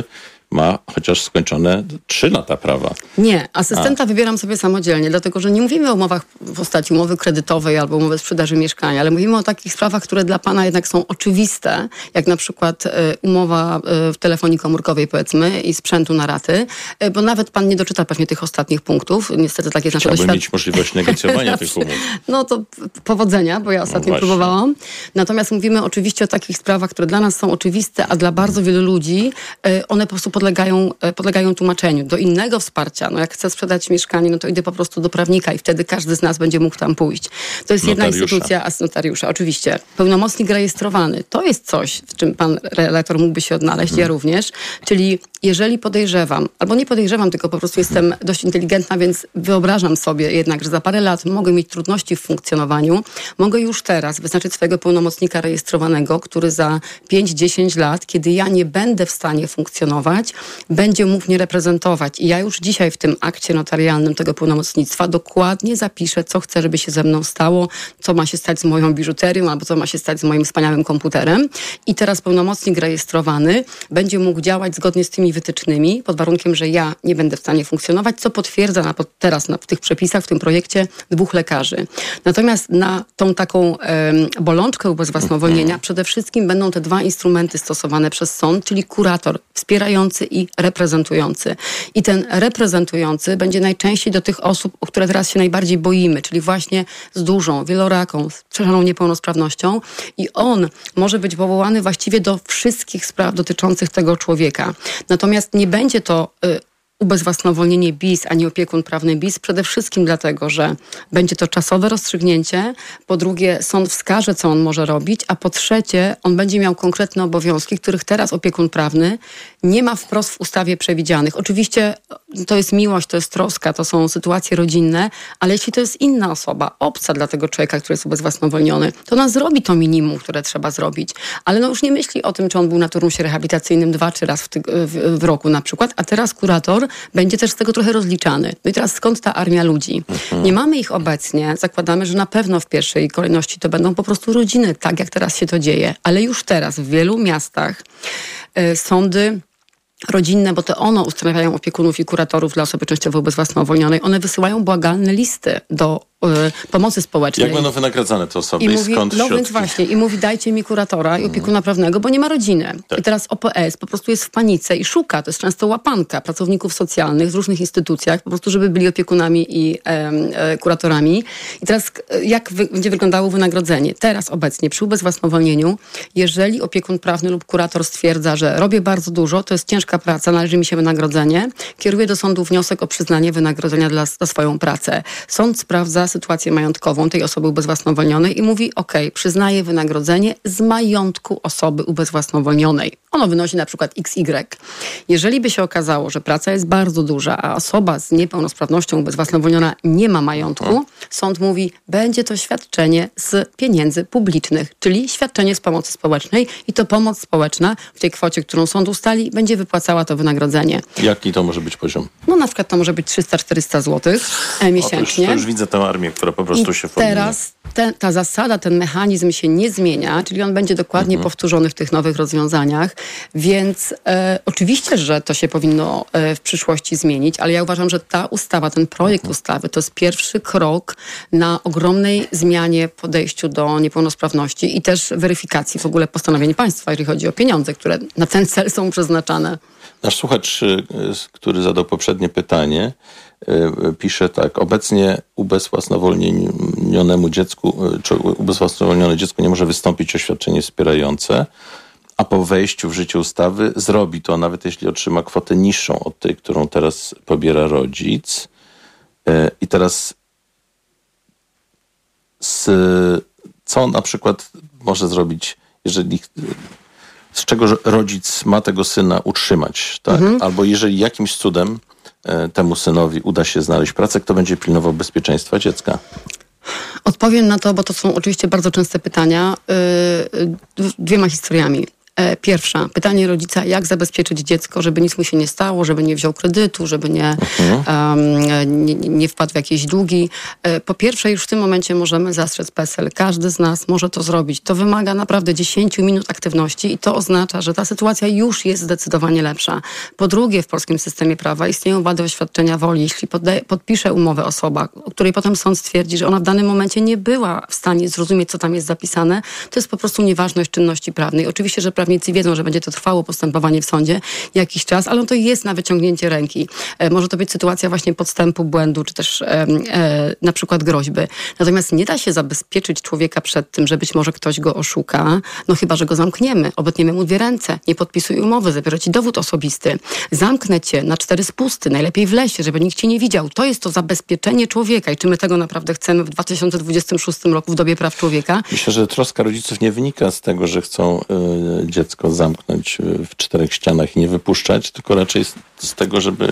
Speaker 5: ma chociaż skończone 3 lata prawa.
Speaker 6: Nie, asystenta wybieram sobie samodzielnie, dlatego że nie mówimy o umowach w postaci umowy kredytowej albo umowy sprzedaży mieszkania, ale mówimy o takich sprawach, które dla pana jednak są oczywiste, jak na przykład umowa w telefonii komórkowej, powiedzmy, i sprzętu na raty, bo nawet pan nie doczyta pewnie tych ostatnich punktów. Niestety takie jest nasze
Speaker 5: Chciałbym mieć możliwość negocjowania tych umów.
Speaker 6: No to powodzenia, bo ja ostatnio próbowałam. Natomiast mówimy oczywiście o takich sprawach, które dla nas są oczywiste, a dla bardzo wielu ludzi one po prostu podlegają tłumaczeniu. Do innego wsparcia, no jak chcę sprzedać mieszkanie, no to idę po prostu do prawnika i wtedy każdy z nas będzie mógł tam pójść. To jest jedna instytucja, notariusza, oczywiście. Pełnomocnik rejestrowany, to jest coś, w czym pan redaktor mógłby się odnaleźć, ja również, czyli jeżeli podejrzewam, albo nie podejrzewam, tylko po prostu jestem dość inteligentna, więc wyobrażam sobie jednak, że za parę lat mogę mieć trudności w funkcjonowaniu, mogę już teraz wyznaczyć swojego pełnomocnika rejestrowanego, który za 5-10 lat, kiedy ja nie będę w stanie funkcjonować, będzie mógł mnie reprezentować. I ja już dzisiaj w tym akcie notarialnym tego pełnomocnictwa dokładnie zapiszę, co chcę, żeby się ze mną stało, co ma się stać z moją biżuterią, albo co ma się stać z moim wspaniałym komputerem. I teraz pełnomocnik rejestrowany będzie mógł działać zgodnie z tymi wytycznymi, pod warunkiem, że ja nie będę w stanie funkcjonować, co potwierdza teraz w tych przepisach, w tym projekcie 2 lekarzy. Natomiast na tą taką bolączkę ubezwłasnowolnienia przede wszystkim będą te 2 instrumenty stosowane przez sąd, czyli kurator wspierający i reprezentujący. I ten reprezentujący będzie najczęściej do tych osób, o które teraz się najbardziej boimy, czyli właśnie z dużą, wieloraką, strzeżoną niepełnosprawnością i on może być powołany właściwie do wszystkich spraw dotyczących tego człowieka. Natomiast nie będzie to ubezwłasnowolnienie bis, a nie opiekun prawny bis, przede wszystkim dlatego, że będzie to czasowe rozstrzygnięcie, po drugie sąd wskaże, co on może robić, a po trzecie on będzie miał konkretne obowiązki, których teraz opiekun prawny nie ma wprost w ustawie przewidzianych. Oczywiście to jest miłość, to jest troska, to są sytuacje rodzinne, ale jeśli to jest inna osoba, obca dla tego człowieka, który jest ubezwłasnowolniony, to ona zrobi to minimum, które trzeba zrobić. Ale no już nie myśli o tym, czy on był na turnusie rehabilitacyjnym 2 czy raz w roku na przykład, a teraz kurator będzie też z tego trochę rozliczany. No i teraz skąd ta armia ludzi? Nie mamy ich obecnie. Zakładamy, że na pewno w pierwszej kolejności to będą po prostu rodziny, tak jak teraz się to dzieje. Ale już teraz w wielu miastach sądy rodzinne, bo to one ustanawiają opiekunów i kuratorów dla osoby częściowo ubezwłasnowolnionej. One wysyłają błagalne listy do pomocy społecznej.
Speaker 5: Jak będą wynagradzane te osoby i
Speaker 6: mówi,
Speaker 5: skąd środki?
Speaker 6: Więc właśnie, i mówi dajcie mi kuratora i opiekuna prawnego, bo nie ma rodziny. Tak. I teraz OPS po prostu jest w panice i szuka, to jest często łapanka pracowników socjalnych w różnych instytucjach, po prostu żeby byli opiekunami i kuratorami. I teraz jak będzie wyglądało wynagrodzenie? Teraz obecnie przy ubezwłasnowolnieniu, jeżeli opiekun prawny lub kurator stwierdza, że robię bardzo dużo, to jest ciężka praca, należy mi się wynagrodzenie, kieruje do sądu wniosek o przyznanie wynagrodzenia za swoją pracę. Sąd sprawdza sytuację majątkową tej osoby ubezwłasnowolnionej i mówi, przyznaję wynagrodzenie z majątku osoby ubezwłasnowolnionej. Ono wynosi na przykład XY. Jeżeli by się okazało, że praca jest bardzo duża, a osoba z niepełnosprawnością ubezwłasnowolniona nie ma majątku, sąd mówi, będzie to świadczenie z pieniędzy publicznych, czyli świadczenie z pomocy społecznej i to pomoc społeczna w tej kwocie, którą sąd ustali, będzie wypłacała to wynagrodzenie.
Speaker 5: Jaki to może być poziom?
Speaker 6: No na przykład to może być 300-400 zł miesięcznie.
Speaker 5: To już widzę tę armię, która po prostu się formuje.
Speaker 6: Teraz ta zasada, ten mechanizm się nie zmienia, czyli on będzie dokładnie powtórzony w tych nowych rozwiązaniach, więc oczywiście, że to się powinno w przyszłości zmienić, ale ja uważam, że ta ustawa, ten projekt ustawy to jest pierwszy krok na ogromnej zmianie podejściu do niepełnosprawności i też weryfikacji w ogóle postanowień państwa, jeżeli chodzi o pieniądze, które na ten cel są przeznaczane.
Speaker 5: Nasz słuchacz, który zadał poprzednie pytanie, pisze tak. Obecnie ubezwłasnowolnione dziecku nie może wystąpić o świadczenie wspierające, a po wejściu w życie ustawy zrobi to, nawet jeśli otrzyma kwotę niższą od tej, którą teraz pobiera rodzic. I teraz co na przykład może zrobić, jeżeli z czego rodzic ma tego syna utrzymać, tak? Albo jeżeli jakimś cudem temu synowi uda się znaleźć pracę, kto będzie pilnował bezpieczeństwa dziecka?
Speaker 6: Odpowiem na to, bo to są oczywiście bardzo częste pytania, 2 historiami. Pierwsza, pytanie rodzica, jak zabezpieczyć dziecko, żeby nic mu się nie stało, żeby nie wziął kredytu, żeby nie wpadł w jakieś długi. Po pierwsze, już w tym momencie możemy zastrzec PESEL. Każdy z nas może to zrobić. To wymaga naprawdę 10 minut aktywności i to oznacza, że ta sytuacja już jest zdecydowanie lepsza. Po drugie, w polskim systemie prawa istnieją wady oświadczenia woli. Jeśli podpisze umowę osoba, o której potem sąd stwierdzi, że ona w danym momencie nie była w stanie zrozumieć, co tam jest zapisane, to jest po prostu nieważność czynności prawnej. Oczywiście, że prawnicy wiedzą, że będzie to trwało postępowanie w sądzie jakiś czas, ale to jest na wyciągnięcie ręki. Może to być sytuacja właśnie podstępu, błędu, czy też na przykład groźby. Natomiast nie da się zabezpieczyć człowieka przed tym, że być może ktoś go oszuka, no chyba, że go zamkniemy, obetniemy mu 2 ręce, nie podpisuj umowy, zabiorę ci dowód osobisty, zamknę cię na 4 spusty, najlepiej w lesie, żeby nikt cię nie widział. To jest to zabezpieczenie człowieka i czy my tego naprawdę chcemy w 2026 roku w dobie praw człowieka?
Speaker 5: Myślę, że troska rodziców nie wynika z tego, że chcą dziecko zamknąć w 4 ścianach i nie wypuszczać, tylko raczej z tego, żeby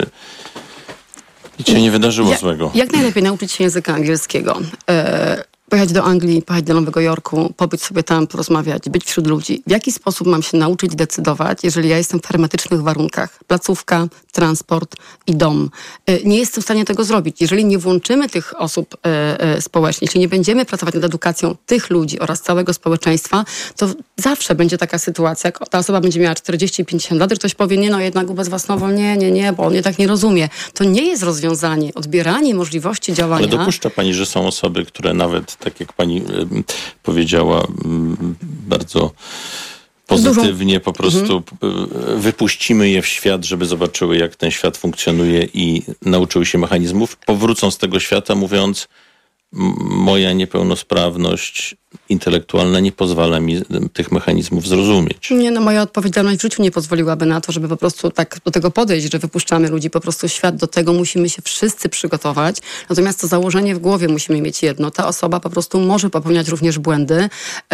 Speaker 5: nic się nie wydarzyło złego.
Speaker 6: Jak najlepiej nauczyć się języka angielskiego? Pojechać do Anglii, pojechać do Nowego Jorku, pobyć sobie tam, porozmawiać, być wśród ludzi. W jaki sposób mam się nauczyć decydować, jeżeli ja jestem w hermetycznych warunkach? Placówka, transport i dom. Nie jestem w stanie tego zrobić. Jeżeli nie włączymy tych osób społecznie, jeśli nie będziemy pracować nad edukacją tych ludzi oraz całego społeczeństwa, to zawsze będzie taka sytuacja, jak ta osoba będzie miała 40-50 lat, że ktoś powie, nie, no jednak ubezwłasnowolnienie, nie, bo on mnie tak nie rozumie. To nie jest rozwiązanie. Odbieranie możliwości działania.
Speaker 5: Ale dopuszcza pani, że są osoby, które nawet, tak jak pani powiedziała, bardzo pozytywnie po prostu wypuścimy je w świat, żeby zobaczyły, jak ten świat funkcjonuje i nauczyły się mechanizmów. Powrócą z tego świata mówiąc, moja niepełnosprawność intelektualna nie pozwala mi tych mechanizmów zrozumieć.
Speaker 6: Nie, no moja odpowiedzialność w życiu nie pozwoliłaby na to, żeby po prostu tak do tego podejść, że wypuszczamy ludzi po prostu w świat. Do tego musimy się wszyscy przygotować. Natomiast to założenie w głowie musimy mieć jedno. Ta osoba po prostu może popełniać również błędy,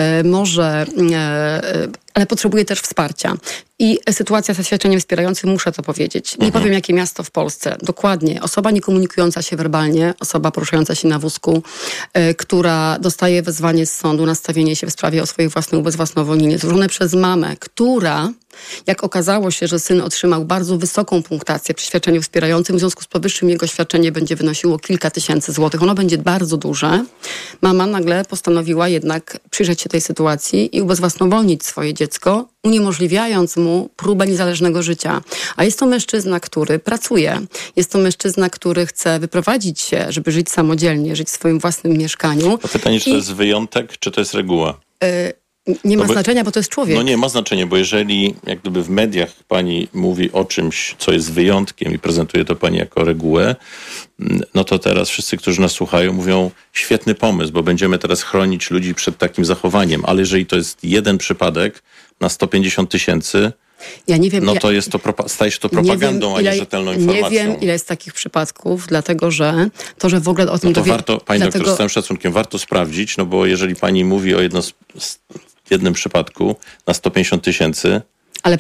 Speaker 6: ale potrzebuje też wsparcia. I sytuacja ze świadczeniem wspierającym, muszę to powiedzieć. Nie powiem, jakie miasto w Polsce. Dokładnie. Osoba niekomunikująca się werbalnie, osoba poruszająca się na wózku, która dostaje wezwanie z sądu na stawienie się w sprawie o swoje własne ubezwłasnowolnienie, złożone przez mamę, która, jak okazało się, że syn otrzymał bardzo wysoką punktację przy świadczeniu wspierającym, w związku z powyższym jego świadczenie będzie wynosiło kilka tysięcy złotych. Ono będzie bardzo duże. Mama nagle postanowiła jednak przyjrzeć się tej sytuacji i ubezwłasnowolnić swoje dziecko, uniemożliwiając mu próbę niezależnego życia. A jest to mężczyzna, który pracuje. Jest to mężczyzna, który chce wyprowadzić się, żeby żyć samodzielnie, żyć w swoim własnym mieszkaniu.
Speaker 5: To pytanie, czy to jest wyjątek, czy to jest reguła?
Speaker 6: Nie ma znaczenia, bo to jest człowiek.
Speaker 5: No nie ma znaczenia, bo jeżeli jak gdyby w mediach pani mówi o czymś, co jest wyjątkiem i prezentuje to pani jako regułę, no to teraz wszyscy, którzy nas słuchają, mówią świetny pomysł, bo będziemy teraz chronić ludzi przed takim zachowaniem. Ale jeżeli to jest jeden przypadek na 150 tysięcy, ja nie wiem, no to jest to staje się to propagandą, a nie rzetelną informacją.
Speaker 6: Nie wiem, ile jest takich przypadków, dlatego że to, że w ogóle o tym
Speaker 5: no to warto, pani doktor, z całym szacunkiem, warto sprawdzić, no bo jeżeli pani mówi o jednym przypadku na 150 tysięcy,
Speaker 6: ale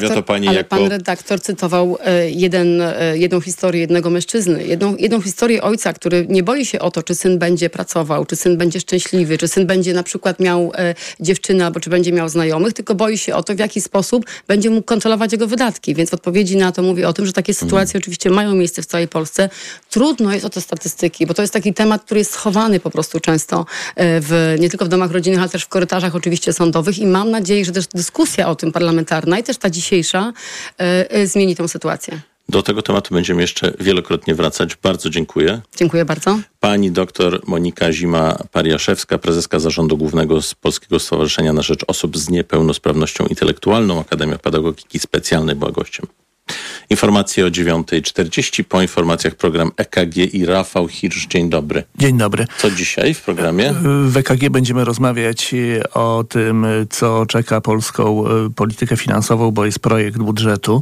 Speaker 6: pan redaktor cytował jedną historię jednego mężczyzny. Jedną historię ojca, który nie boi się o to, czy syn będzie pracował, czy syn będzie szczęśliwy, czy syn będzie na przykład miał dziewczynę, albo czy będzie miał znajomych, tylko boi się o to, w jaki sposób będzie mógł kontrolować jego wydatki. Więc w odpowiedzi na to mówi o tym, że takie sytuacje oczywiście mają miejsce w całej Polsce. Trudno jest o te statystyki, bo to jest taki temat, który jest schowany po prostu często nie tylko w domach rodzinnych, ale też w korytarzach oczywiście sądowych i mam nadzieję, że też dyskusja o tym parlamentarna i też ta dzisiejsza zmieni tę sytuację.
Speaker 5: Do tego tematu będziemy jeszcze wielokrotnie wracać. Bardzo dziękuję.
Speaker 6: Dziękuję bardzo.
Speaker 5: Pani doktor Monika Zima-Pariaszewska, prezeska Zarządu Głównego z Polskiego Stowarzyszenia na Rzecz Osób z Niepełnosprawnością Intelektualną, Akademia Pedagogiki Specjalnej była gościem. Informacje o 9:40. Po informacjach program EKG i Rafał Hirsch. Dzień dobry.
Speaker 17: Dzień dobry.
Speaker 5: Co dzisiaj w programie?
Speaker 17: W EKG będziemy rozmawiać o tym, co czeka polską politykę finansową, bo jest projekt budżetu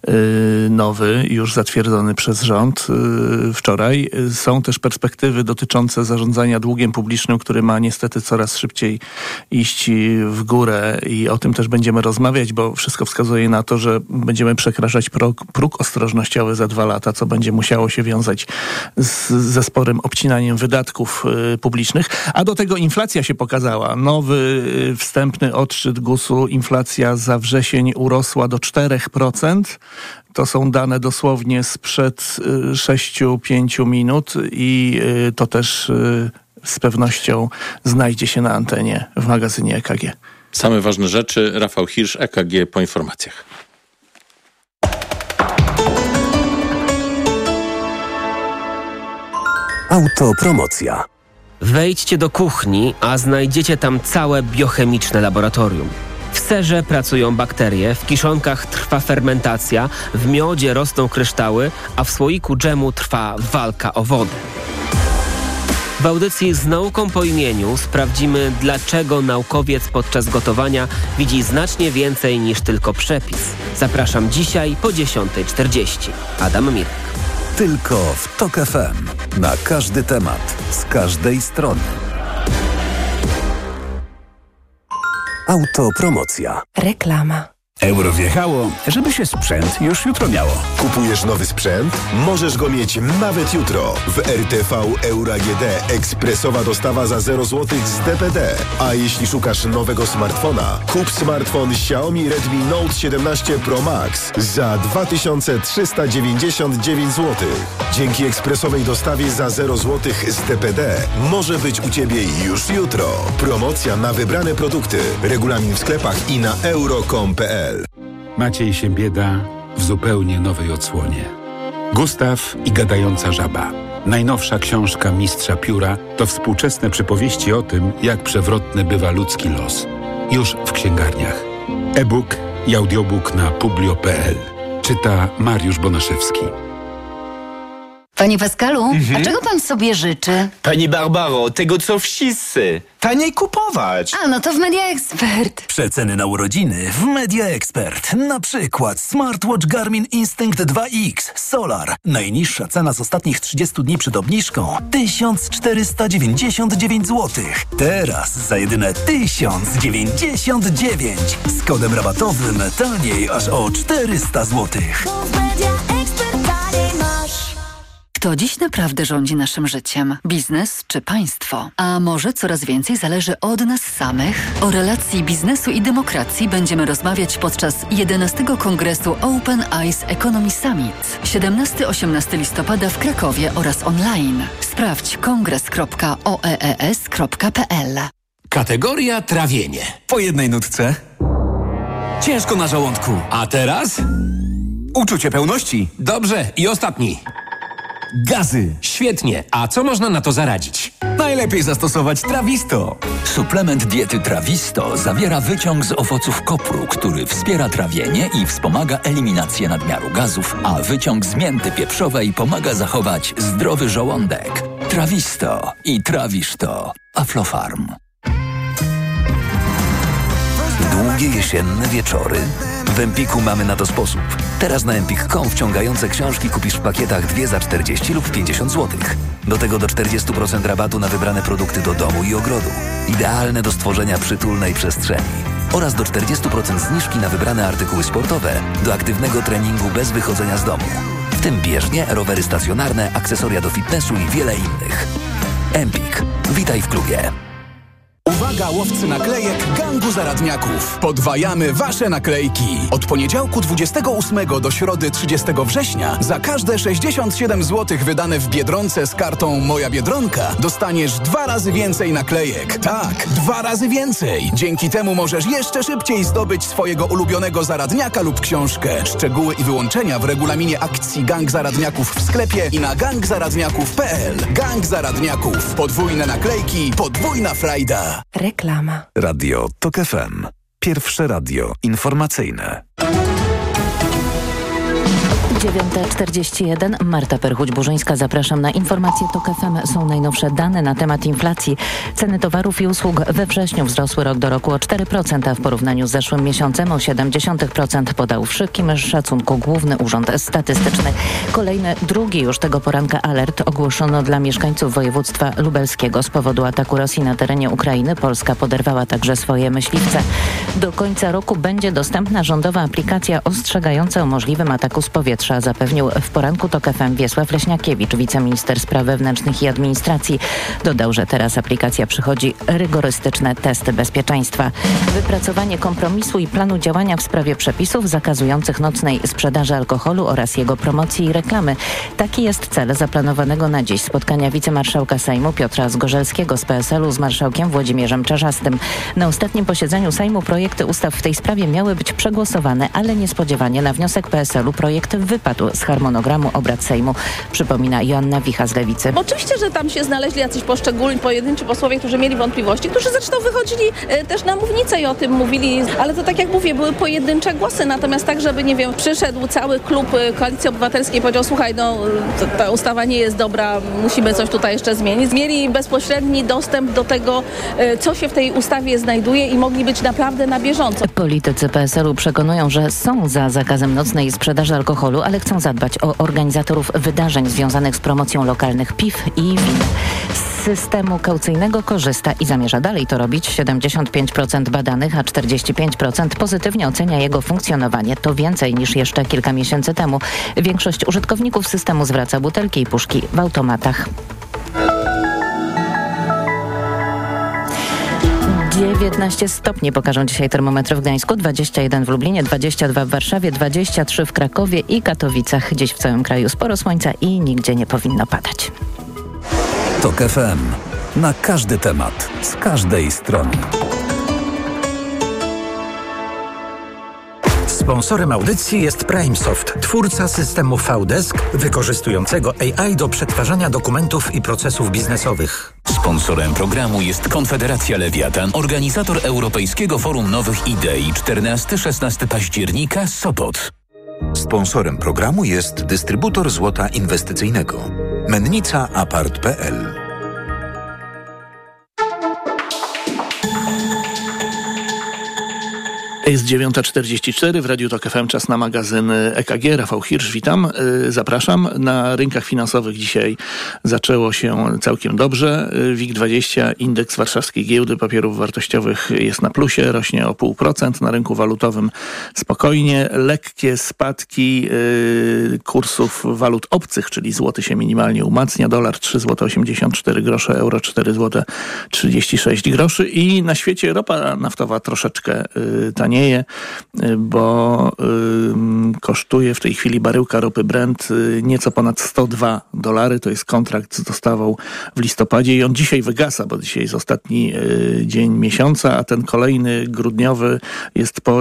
Speaker 17: nowy, już zatwierdzony przez rząd wczoraj. Są też perspektywy dotyczące zarządzania długiem publicznym, który ma niestety coraz szybciej iść w górę i o tym też będziemy rozmawiać, bo wszystko wskazuje na to, że będziemy przekraczać wprowadzać próg ostrożnościowy za 2 lata, co będzie musiało się wiązać ze sporym obcinaniem wydatków publicznych. A do tego inflacja się pokazała. Nowy wstępny odczyt GUS-u, inflacja za wrzesień urosła do 4%. To są dane dosłownie sprzed 6-5 minut i to też z pewnością znajdzie się na antenie w magazynie EKG.
Speaker 5: Same ważne rzeczy. Rafał Hirsch, EKG po informacjach.
Speaker 18: Autopromocja. Wejdźcie do kuchni, a znajdziecie tam całe biochemiczne laboratorium. W serze pracują bakterie, w kiszonkach trwa fermentacja, w miodzie rosną kryształy, a w słoiku dżemu trwa walka o wodę. W audycji Z nauką po imieniu sprawdzimy, dlaczego naukowiec podczas gotowania widzi znacznie więcej niż tylko przepis. Zapraszam dzisiaj po 10:40. Adam Mirek.
Speaker 4: Tylko w TOK FM. Na każdy temat, z każdej strony.
Speaker 18: Autopromocja.
Speaker 14: Reklama.
Speaker 10: Euro wjechało, żeby się sprzęt już jutro miało.
Speaker 19: Kupujesz nowy sprzęt? Możesz go mieć nawet jutro. W RTV Euro AGD ekspresowa dostawa za 0 zł z DPD. A jeśli szukasz nowego smartfona, kup smartfon Xiaomi Redmi Note 17 Pro Max za 2399 zł. Dzięki ekspresowej dostawie za 0 zł z DPD może być u Ciebie już jutro. Promocja na wybrane produkty. Regulamin w sklepach i na euro.com.pl.
Speaker 20: Maciej Siembieda w zupełnie nowej odsłonie. Gustaw i gadająca żaba. Najnowsza książka mistrza pióra to współczesne przypowieści o tym, jak przewrotny bywa ludzki los. Już w księgarniach. E-book i audiobook na publio.pl. Czyta Mariusz Bonaszewski.
Speaker 14: Panie Pascalu, a czego pan sobie życzy?
Speaker 13: Pani Barbaro, tego co wszyscy. Taniej kupować.
Speaker 14: A, no to w Media Expert.
Speaker 4: Przeceny na urodziny w Media Expert. Na przykład smartwatch Garmin Instinct 2X Solar. Najniższa cena z ostatnich 30 dni przed obniżką 1499 zł. Teraz za jedyne 1099. Z kodem rabatowym taniej aż o 400 zł.
Speaker 14: Kto dziś naprawdę rządzi naszym życiem? Biznes czy państwo? A może coraz więcej zależy od nas samych? O relacji biznesu i demokracji będziemy rozmawiać podczas 11. Kongresu Open Eyes Economy Summit 17-18 listopada w Krakowie oraz online. Sprawdź kongres.oees.pl.
Speaker 21: Kategoria trawienie. Po jednej nutce. Ciężko na żołądku. A teraz? Uczucie pełności. Dobrze. I ostatni. Gazy. Świetnie. A co można na to zaradzić? Najlepiej zastosować Trawisto.
Speaker 4: Suplement diety Trawisto zawiera wyciąg z owoców kopru, który wspiera trawienie i wspomaga eliminację nadmiaru gazów, a wyciąg z mięty pieprzowej pomaga zachować zdrowy żołądek. Trawisto i trawisz to. Aflofarm. Długie jesienne wieczory? W Empiku mamy na to sposób. Teraz na empik.com wciągające książki kupisz w pakietach 2 za 40 lub 50 zł. Do tego do 40% rabatu na wybrane produkty do domu i ogrodu. Idealne do stworzenia przytulnej przestrzeni. Oraz do 40% zniżki na wybrane artykuły sportowe do aktywnego treningu bez wychodzenia z domu. W tym bieżnie, rowery stacjonarne, akcesoria do fitnessu i wiele innych. Empik. Witaj w klubie.
Speaker 10: Uwaga, łowcy naklejek gangu zaradniaków. Podwajamy wasze naklejki. Od poniedziałku 28 do środy 30 września za każde 67 zł wydane w Biedronce z kartą Moja Biedronka dostaniesz 2 razy więcej naklejek. Tak, 2 razy więcej. Dzięki temu możesz jeszcze szybciej zdobyć swojego ulubionego zaradniaka lub książkę. Szczegóły i wyłączenia w regulaminie akcji Gang Zaradniaków w sklepie i na gangzaradniaków.pl. Gang Zaradniaków. Podwójne naklejki, podwójna frajda.
Speaker 14: Reklama.
Speaker 4: Radio TOK FM. Pierwsze radio informacyjne.
Speaker 1: 9:41. Marta Perchuć-Burzyńska, zapraszam na informacje TOK FM. Są najnowsze dane na temat inflacji. Ceny towarów i usług we wrześniu wzrosły rok do roku o 4%, a w porównaniu z zeszłym miesiącem o 0,7%, podał w szybkim szacunku Główny Urząd Statystyczny. Kolejny, drugi już tego poranka alert ogłoszono dla mieszkańców województwa lubelskiego. Z powodu ataku Rosji na terenie Ukrainy Polska poderwała także swoje myśliwce. Do końca roku będzie dostępna rządowa aplikacja ostrzegająca o możliwym ataku z powietrza, zapewnił w poranku TOK FM Wiesław Leśniakiewicz, wiceminister spraw wewnętrznych i administracji. Dodał, że teraz aplikacja przychodzi rygorystyczne testy bezpieczeństwa. Wypracowanie kompromisu i planu działania w sprawie przepisów zakazujących nocnej sprzedaży alkoholu oraz jego promocji i reklamy. Taki jest cel zaplanowanego na dziś spotkania wicemarszałka Sejmu Piotra Zgorzelskiego z PSL-u z marszałkiem Włodzimierzem Czarzastym. Na ostatnim posiedzeniu Sejmu projekty ustaw w tej sprawie miały być przegłosowane, ale niespodziewanie na wniosek PSL-u projekt wypadł z harmonogramu obrad Sejmu, przypomina Joanna Wicha z Lewicy.
Speaker 2: Oczywiście, że tam się znaleźli jacyś pojedynczy posłowie, którzy mieli wątpliwości, którzy zresztą wychodzili też na mównicę i o tym mówili, ale to tak jak mówię, były pojedyncze głosy, natomiast tak, żeby przyszedł cały klub Koalicji Obywatelskiej i powiedział, słuchaj, ta ustawa nie jest dobra, musimy coś tutaj jeszcze zmienić. Mieli bezpośredni dostęp do tego, co się w tej ustawie znajduje i mogli być naprawdę na bieżąco.
Speaker 1: Politycy PSL-u przekonują, że są za zakazem nocnej sprzedaży alkoholu, ale chcą zadbać o organizatorów wydarzeń związanych z promocją lokalnych piw i win. Z systemu kaucyjnego korzysta i zamierza dalej to robić 75% badanych, a 45% pozytywnie ocenia jego funkcjonowanie. To więcej niż jeszcze kilka miesięcy temu. Większość użytkowników systemu zwraca butelki i puszki w automatach. 19 stopni pokażą dzisiaj termometry w Gdańsku, 21 w Lublinie, 22 w Warszawie, 23 w Krakowie i Katowicach. Dziś w całym kraju sporo słońca i nigdzie nie powinno padać.
Speaker 22: TOK FM. Na każdy temat, z każdej strony.
Speaker 23: Sponsorem audycji jest PrimeSoft, twórca systemu VDesk wykorzystującego AI do przetwarzania dokumentów i procesów biznesowych.
Speaker 24: Sponsorem programu jest Konfederacja Lewiatan, organizator Europejskiego Forum Nowych Idei 14-16 października Sopot.
Speaker 25: Sponsorem programu jest dystrybutor złota inwestycyjnego Mennica Apart.pl.
Speaker 17: Jest 9:44 w Radiu TOK FM, czas na magazyn EKG. Rafał Hirsch, witam, zapraszam. Na rynkach finansowych dzisiaj zaczęło się całkiem dobrze. WIG20, indeks warszawskiej giełdy papierów wartościowych jest na plusie, rośnie o 0,5%. Na rynku walutowym spokojnie. Lekkie spadki kursów walut obcych, czyli złoty się minimalnie umacnia. Dolar 3,84 zł, euro 4,36 zł. I na świecie ropa naftowa troszeczkę tanieje, bo kosztuje w tej chwili baryłka ropy Brent nieco ponad $102. To jest kontrakt z dostawą w listopadzie i on dzisiaj wygasa, bo dzisiaj jest ostatni dzień miesiąca, a ten kolejny grudniowy jest po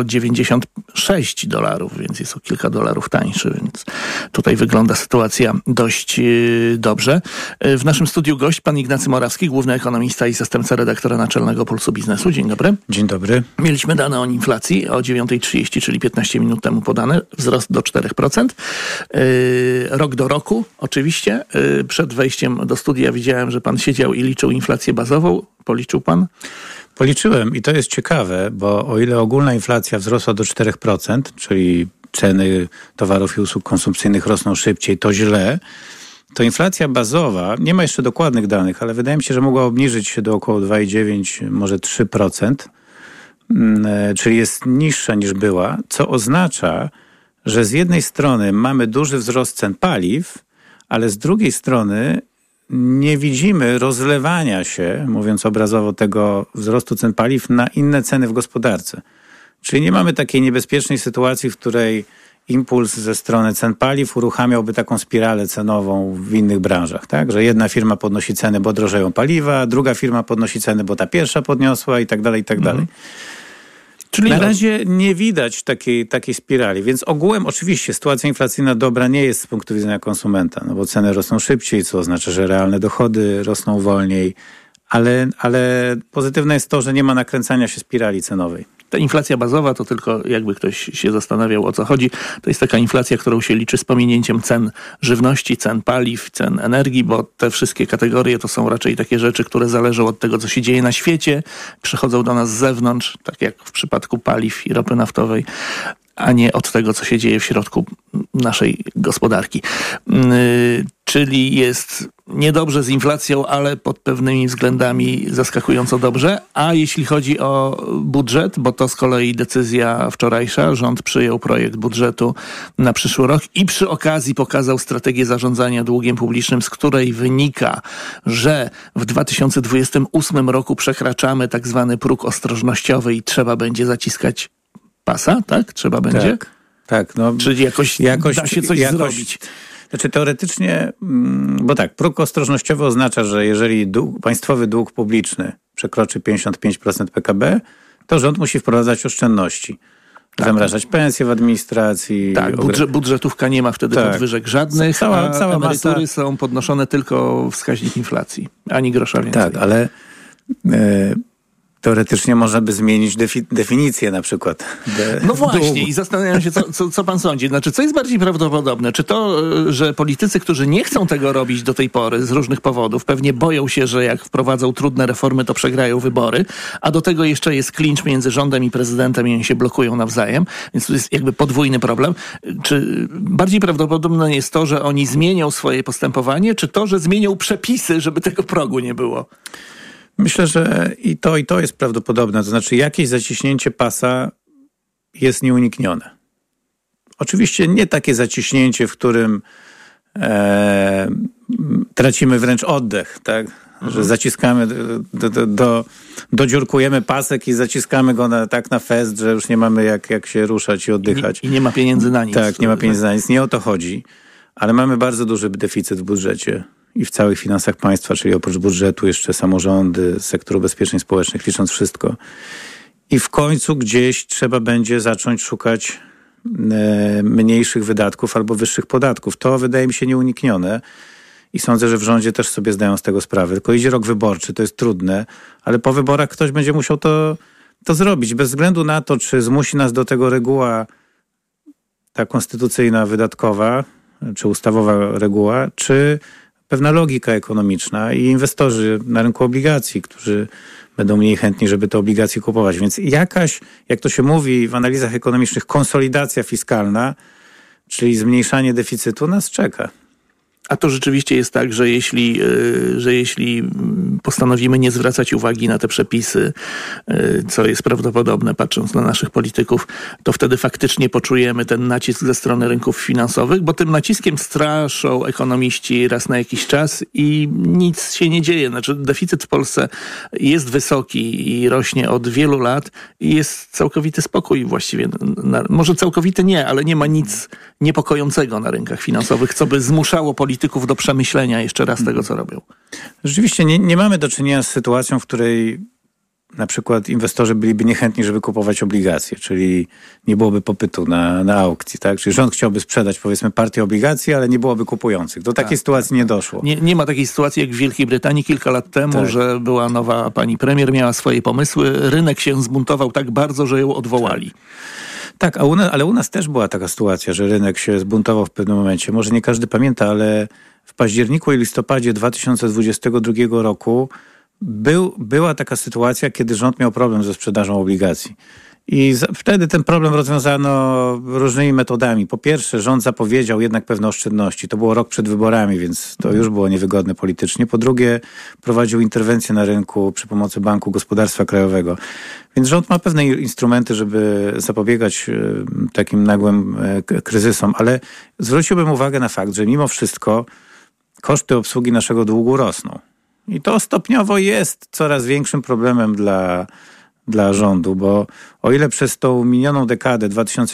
Speaker 17: $96, więc jest o kilka dolarów tańszy, więc tutaj wygląda sytuacja dość dobrze. W naszym studiu gość pan Ignacy Morawski, główny ekonomista i zastępca redaktora naczelnego Pulsu Biznesu. Dzień dobry.
Speaker 26: Dzień dobry.
Speaker 17: Mieliśmy dane o inflacji o 9:30, czyli 15 minut temu podane. Wzrost do 4%. Rok do roku oczywiście. Przed wejściem do studia widziałem, że pan siedział i liczył inflację bazową. Policzył pan?
Speaker 26: Policzyłem i to jest ciekawe, bo o ile ogólna inflacja wzrosła do 4%, czyli ceny towarów i usług konsumpcyjnych rosną szybciej, to źle, to inflacja bazowa, nie ma jeszcze dokładnych danych, ale wydaje mi się, że mogła obniżyć się do około 2,9, może 3%. Czyli jest niższa niż była, co oznacza, że z jednej strony mamy duży wzrost cen paliw, ale z drugiej strony nie widzimy rozlewania się, mówiąc obrazowo, tego wzrostu cen paliw na inne ceny w gospodarce. Czyli nie mamy takiej niebezpiecznej sytuacji, w której impuls ze strony cen paliw uruchamiałby taką spiralę cenową w innych branżach, tak? Że jedna firma podnosi ceny, bo drożeją paliwa, druga firma podnosi ceny, bo ta pierwsza podniosła i tak dalej, i tak dalej. Czyli na razie nie widać takiej spirali, więc ogółem oczywiście sytuacja inflacyjna dobra nie jest z punktu widzenia konsumenta, no bo ceny rosną szybciej, co oznacza, że realne dochody rosną wolniej, ale pozytywne jest to, że nie ma nakręcania się spirali cenowej.
Speaker 17: Ta inflacja bazowa to tylko, jakby ktoś się zastanawiał, o co chodzi, to jest taka inflacja, którą się liczy z pominięciem cen żywności, cen paliw, cen energii, bo te wszystkie kategorie to są raczej takie rzeczy, które zależą od tego, co się dzieje na świecie, przychodzą do nas z zewnątrz, tak jak w przypadku paliw i ropy naftowej, a nie od tego, co się dzieje w środku naszej gospodarki. Czyli jest niedobrze z inflacją, ale pod pewnymi względami zaskakująco dobrze. A jeśli chodzi o budżet, bo to z kolei decyzja wczorajsza, rząd przyjął projekt budżetu na przyszły rok i przy okazji pokazał strategię zarządzania długiem publicznym, z której wynika, że w 2028 roku przekraczamy tak zwany próg ostrożnościowy i trzeba będzie zaciskać pasa, tak? Trzeba będzie?
Speaker 26: Tak. No,
Speaker 17: czyli jakoś da się coś zrobić.
Speaker 26: Znaczy teoretycznie, bo tak, próg ostrożnościowy oznacza, że jeżeli państwowy dług publiczny przekroczy 55% PKB, to rząd musi wprowadzać oszczędności. Zamrażać pensje w administracji.
Speaker 17: Tak, budżetówka nie ma wtedy podwyżek żadnych, cała emerytury są podnoszone tylko wskaźnik inflacji, ani grosza więcej.
Speaker 26: Tak, ale teoretycznie można by zmienić definicję na przykład.
Speaker 17: No właśnie i zastanawiam się, co pan sądzi. Znaczy, co jest bardziej prawdopodobne? Czy to, że politycy, którzy nie chcą tego robić do tej pory z różnych powodów, pewnie boją się, że jak wprowadzą trudne reformy, to przegrają wybory, a do tego jeszcze jest klincz między rządem i prezydentem i oni się blokują nawzajem, więc to jest jakby podwójny problem. Czy bardziej prawdopodobne jest to, że oni zmienią swoje postępowanie, czy to, że zmienią przepisy, żeby tego progu nie było?
Speaker 26: Myślę, że i to jest prawdopodobne. To znaczy jakieś zaciśnięcie pasa jest nieuniknione. Oczywiście nie takie zaciśnięcie, w którym tracimy wręcz oddech, tak? Że zaciskamy, dodziurkujemy pasek i zaciskamy go na fest, że już nie mamy jak się ruszać i oddychać.
Speaker 17: I nie ma pieniędzy na nic.
Speaker 26: Tak, nie ma pieniędzy na nic. Nie o to chodzi. Ale mamy bardzo duży deficyt w budżecie i w całych finansach państwa, czyli oprócz budżetu jeszcze samorządy, sektor ubezpieczeń społecznych, licząc wszystko. I w końcu gdzieś trzeba będzie zacząć szukać mniejszych wydatków albo wyższych podatków. To wydaje mi się nieuniknione i sądzę, że w rządzie też sobie zdają z tego sprawę. Tylko idzie rok wyborczy, to jest trudne, ale po wyborach ktoś będzie musiał to zrobić. Bez względu na to, czy zmusi nas do tego reguła ta konstytucyjna, wydatkowa, czy ustawowa reguła, czy pewna logika ekonomiczna i inwestorzy na rynku obligacji, którzy będą mniej chętni, żeby te obligacje kupować. Więc jakaś, jak to się mówi w analizach ekonomicznych, konsolidacja fiskalna, czyli zmniejszanie deficytu nas czeka.
Speaker 17: A to rzeczywiście jest tak, że jeśli postanowimy nie zwracać uwagi na te przepisy, co jest prawdopodobne patrząc na naszych polityków, to wtedy faktycznie poczujemy ten nacisk ze strony rynków finansowych, bo tym naciskiem straszą ekonomiści raz na jakiś czas i nic się nie dzieje. Znaczy deficyt w Polsce jest wysoki i rośnie od wielu lat i jest całkowity spokój właściwie. Może całkowity nie, ale nie ma nic niepokojącego na rynkach finansowych, co by zmuszało polityków do przemyślenia jeszcze raz tego, co robią.
Speaker 26: Rzeczywiście nie mamy do czynienia z sytuacją, w której na przykład inwestorzy byliby niechętni, żeby kupować obligacje, czyli nie byłoby popytu na aukcji, tak? Czyli rząd chciałby sprzedać, powiedzmy, partię obligacji, ale nie byłoby kupujących. Do takiej sytuacji nie doszło.
Speaker 17: Nie ma takiej sytuacji jak w Wielkiej Brytanii kilka lat temu, że była nowa pani premier, miała swoje pomysły, rynek się zbuntował tak bardzo, że ją odwołali.
Speaker 26: Tak, ale u nas też była taka sytuacja, że rynek się zbuntował w pewnym momencie. Może nie każdy pamięta, ale w październiku i listopadzie 2022 roku była taka sytuacja, kiedy rząd miał problem ze sprzedażą obligacji. I wtedy ten problem rozwiązano różnymi metodami. Po pierwsze, rząd zapowiedział jednak pewne oszczędności. To było rok przed wyborami, więc to już było niewygodne politycznie. Po drugie, prowadził interwencję na rynku przy pomocy Banku Gospodarstwa Krajowego. Więc rząd ma pewne instrumenty, żeby zapobiegać takim nagłym kryzysom. Ale zwróciłbym uwagę na fakt, że mimo wszystko koszty obsługi naszego długu rosną. I to stopniowo jest coraz większym problemem dla rządu, bo o ile przez tą minioną dekadę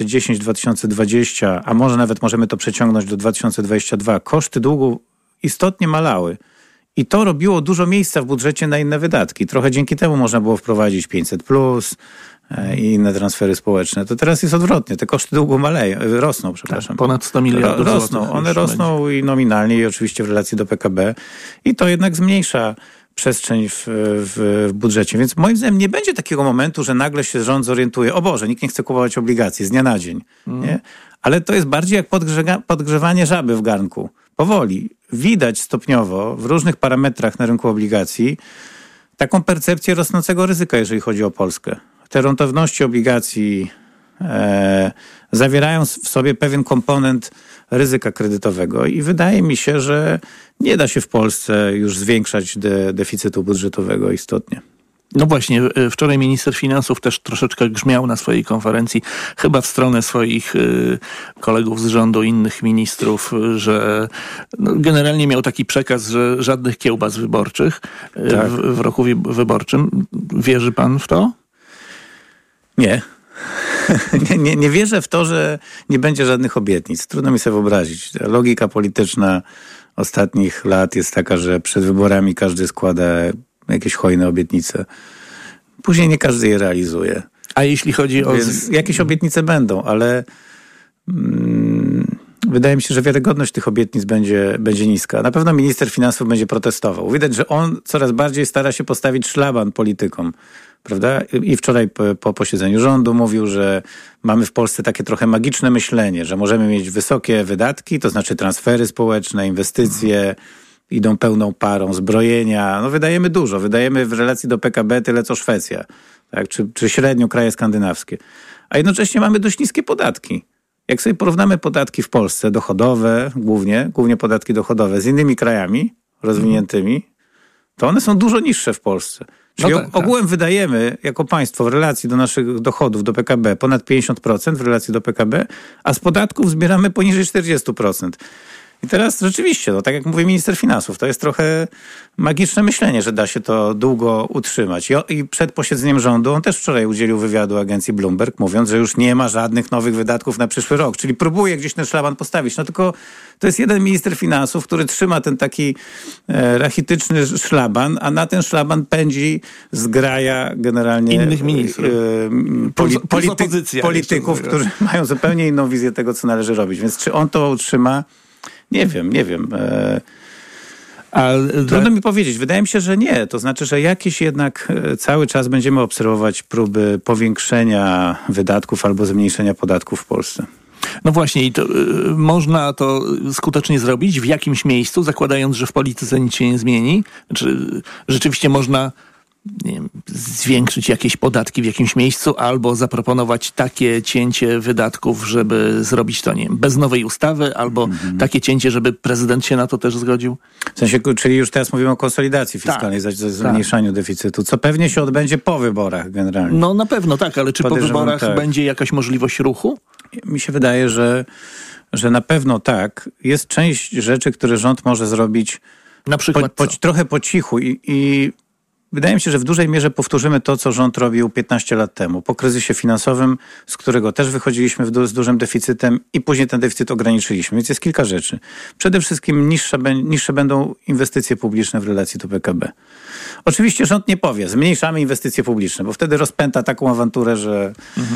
Speaker 26: 2010-2020, a może nawet możemy to przeciągnąć do 2022, koszty długu istotnie malały i to robiło dużo miejsca w budżecie na inne wydatki. Trochę dzięki temu można było wprowadzić 500+, i inne transfery społeczne. To teraz jest odwrotnie. Te koszty długu rosną, przepraszam.
Speaker 17: Tak, ponad 100 miliardów
Speaker 26: rosną.
Speaker 17: złotych.
Speaker 26: One rosną i nominalnie, i oczywiście w relacji do PKB. I to jednak zmniejsza przestrzeń w budżecie. Więc moim zdaniem nie będzie takiego momentu, że nagle się rząd zorientuje, o Boże, nikt nie chce kupować obligacji z dnia na dzień. Nie? Ale to jest bardziej jak podgrzewanie żaby w garnku. Powoli. Widać stopniowo w różnych parametrach na rynku obligacji taką percepcję rosnącego ryzyka, jeżeli chodzi o Polskę. Te rentowności obligacji zawierają w sobie pewien komponent ryzyka kredytowego i wydaje mi się, że nie da się w Polsce już zwiększać deficytu budżetowego istotnie.
Speaker 17: No właśnie, wczoraj minister finansów też troszeczkę grzmiał na swojej konferencji, chyba w stronę swoich kolegów z rządu, innych ministrów, że generalnie miał taki przekaz, że żadnych kiełbas wyborczych w roku wyborczym. Wierzy pan w to?
Speaker 26: Nie. Nie wierzę w to, że nie będzie żadnych obietnic. Trudno mi sobie wyobrazić. Logika polityczna ostatnich lat jest taka, że przed wyborami każdy składa jakieś hojne obietnice. Później nie każdy je realizuje.
Speaker 17: A jeśli chodzi o...
Speaker 26: Więc jakieś obietnice będą, ale wydaje mi się, że wiarygodność tych obietnic będzie niska. Na pewno minister finansów będzie protestował. Widać, że on coraz bardziej stara się postawić szlaban politykom. Prawda? I wczoraj po posiedzeniu rządu mówił, że mamy w Polsce takie trochę magiczne myślenie, że możemy mieć wysokie wydatki, to znaczy transfery społeczne, inwestycje, idą pełną parą, zbrojenia. Wydajemy dużo. Wydajemy w relacji do PKB tyle, co Szwecja. Tak? Czy średnio kraje skandynawskie. A jednocześnie mamy dość niskie podatki. Jak sobie porównamy podatki w Polsce, dochodowe, głównie podatki dochodowe z innymi krajami rozwiniętymi, to one są dużo niższe w Polsce. Czyli ogółem wydajemy jako państwo w relacji do naszych dochodów, do PKB ponad 50% w relacji do PKB, a z podatków zbieramy poniżej 40%. I teraz rzeczywiście, tak jak mówi minister finansów, to jest trochę magiczne myślenie, że da się to długo utrzymać. I przed posiedzeniem rządu on też wczoraj udzielił wywiadu agencji Bloomberg, mówiąc, że już nie ma żadnych nowych wydatków na przyszły rok. Czyli próbuje gdzieś ten szlaban postawić. Tylko to jest jeden minister finansów, który trzyma ten taki rachityczny szlaban, a na ten szlaban pędzi zgraja generalnie
Speaker 17: innych ministrów.
Speaker 26: Polityków, którzy mają zupełnie inną wizję tego, co należy robić. Więc czy on to utrzyma? Nie wiem. Trudno mi powiedzieć. Wydaje mi się, że nie. To znaczy, że jakieś jednak cały czas będziemy obserwować próby powiększenia wydatków albo zmniejszenia podatków w Polsce.
Speaker 17: No właśnie, i to można to skutecznie zrobić w jakimś miejscu, zakładając, że w polityce nic się nie zmieni? Znaczy, rzeczywiście można zwiększyć jakieś podatki w jakimś miejscu albo zaproponować takie cięcie wydatków, żeby zrobić to, bez nowej ustawy, albo takie cięcie, żeby prezydent się na to też zgodził?
Speaker 26: W sensie, czyli już teraz mówimy o konsolidacji fiskalnej, zmniejszaniu deficytu, co pewnie się odbędzie po wyborach generalnie.
Speaker 17: No na pewno tak, ale czy po wyborach będzie jakaś możliwość ruchu?
Speaker 26: Mi się wydaje, że na pewno tak. Jest część rzeczy, które rząd może zrobić
Speaker 17: na przykład
Speaker 26: trochę po cichu i wydaje mi się, że w dużej mierze powtórzymy to, co rząd robił 15 lat temu. Po kryzysie finansowym, z którego też wychodziliśmy z dużym deficytem i później ten deficyt ograniczyliśmy. Więc jest kilka rzeczy. Przede wszystkim niższe będą inwestycje publiczne w relacji do PKB. Oczywiście rząd nie powie, zmniejszamy inwestycje publiczne, bo wtedy rozpęta taką awanturę, że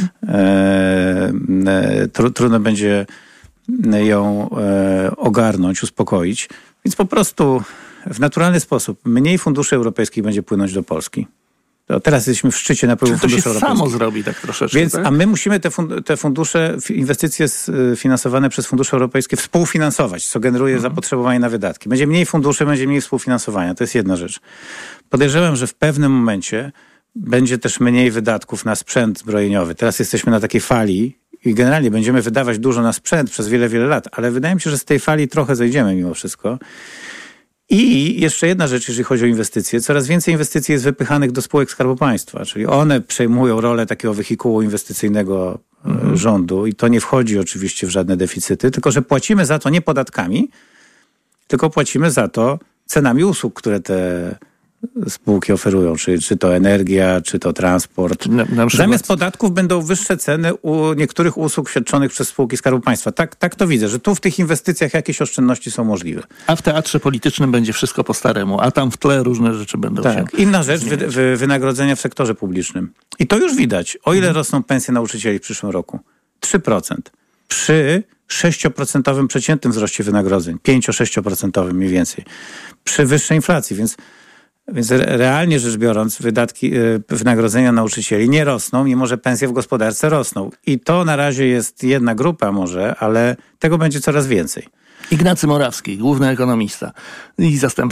Speaker 26: trudno będzie ją ogarnąć, uspokoić. Więc po prostu w naturalny sposób mniej funduszy europejskich będzie płynąć do Polski. To teraz jesteśmy w szczycie napływu funduszy europejskich.
Speaker 17: To się samo zrobi tak troszeczkę.
Speaker 26: Więc, a my musimy te fundusze, inwestycje finansowane przez fundusze europejskie współfinansować, co generuje zapotrzebowanie na wydatki. Będzie mniej funduszy, będzie mniej współfinansowania. To jest jedna rzecz. Podejrzewam, że w pewnym momencie będzie też mniej wydatków na sprzęt zbrojeniowy. Teraz jesteśmy na takiej fali i generalnie będziemy wydawać dużo na sprzęt przez wiele, wiele lat, ale wydaje mi się, że z tej fali trochę zejdziemy mimo wszystko. I jeszcze jedna rzecz, jeżeli chodzi o inwestycje. Coraz więcej inwestycji jest wypychanych do spółek Skarbu Państwa, czyli one przejmują rolę takiego wehikułu inwestycyjnego rządu i to nie wchodzi oczywiście w żadne deficyty, tylko że płacimy za to nie podatkami, tylko płacimy za to cenami usług, które te spółki oferują, czy to energia, czy to transport. Zamiast podatków będą wyższe ceny u niektórych usług świadczonych przez spółki Skarbu Państwa. Tak to widzę, że tu w tych inwestycjach jakieś oszczędności są możliwe.
Speaker 17: A w teatrze politycznym będzie wszystko po staremu, a tam w tle różne rzeczy będą się
Speaker 26: Inna rzecz, wynagrodzenia w sektorze publicznym. I to już widać. O ile rosną pensje nauczycieli w przyszłym roku? 3%. Przy 6% przeciętnym wzroście wynagrodzeń. 5-6% mniej więcej. Przy wyższej inflacji, więc Więc realnie rzecz biorąc, wynagrodzenia nauczycieli nie rosną, mimo że pensje w gospodarce rosną. I to na razie jest jedna grupa może, ale tego będzie coraz więcej.
Speaker 17: Ignacy Morawski, główny ekonomista i zastępca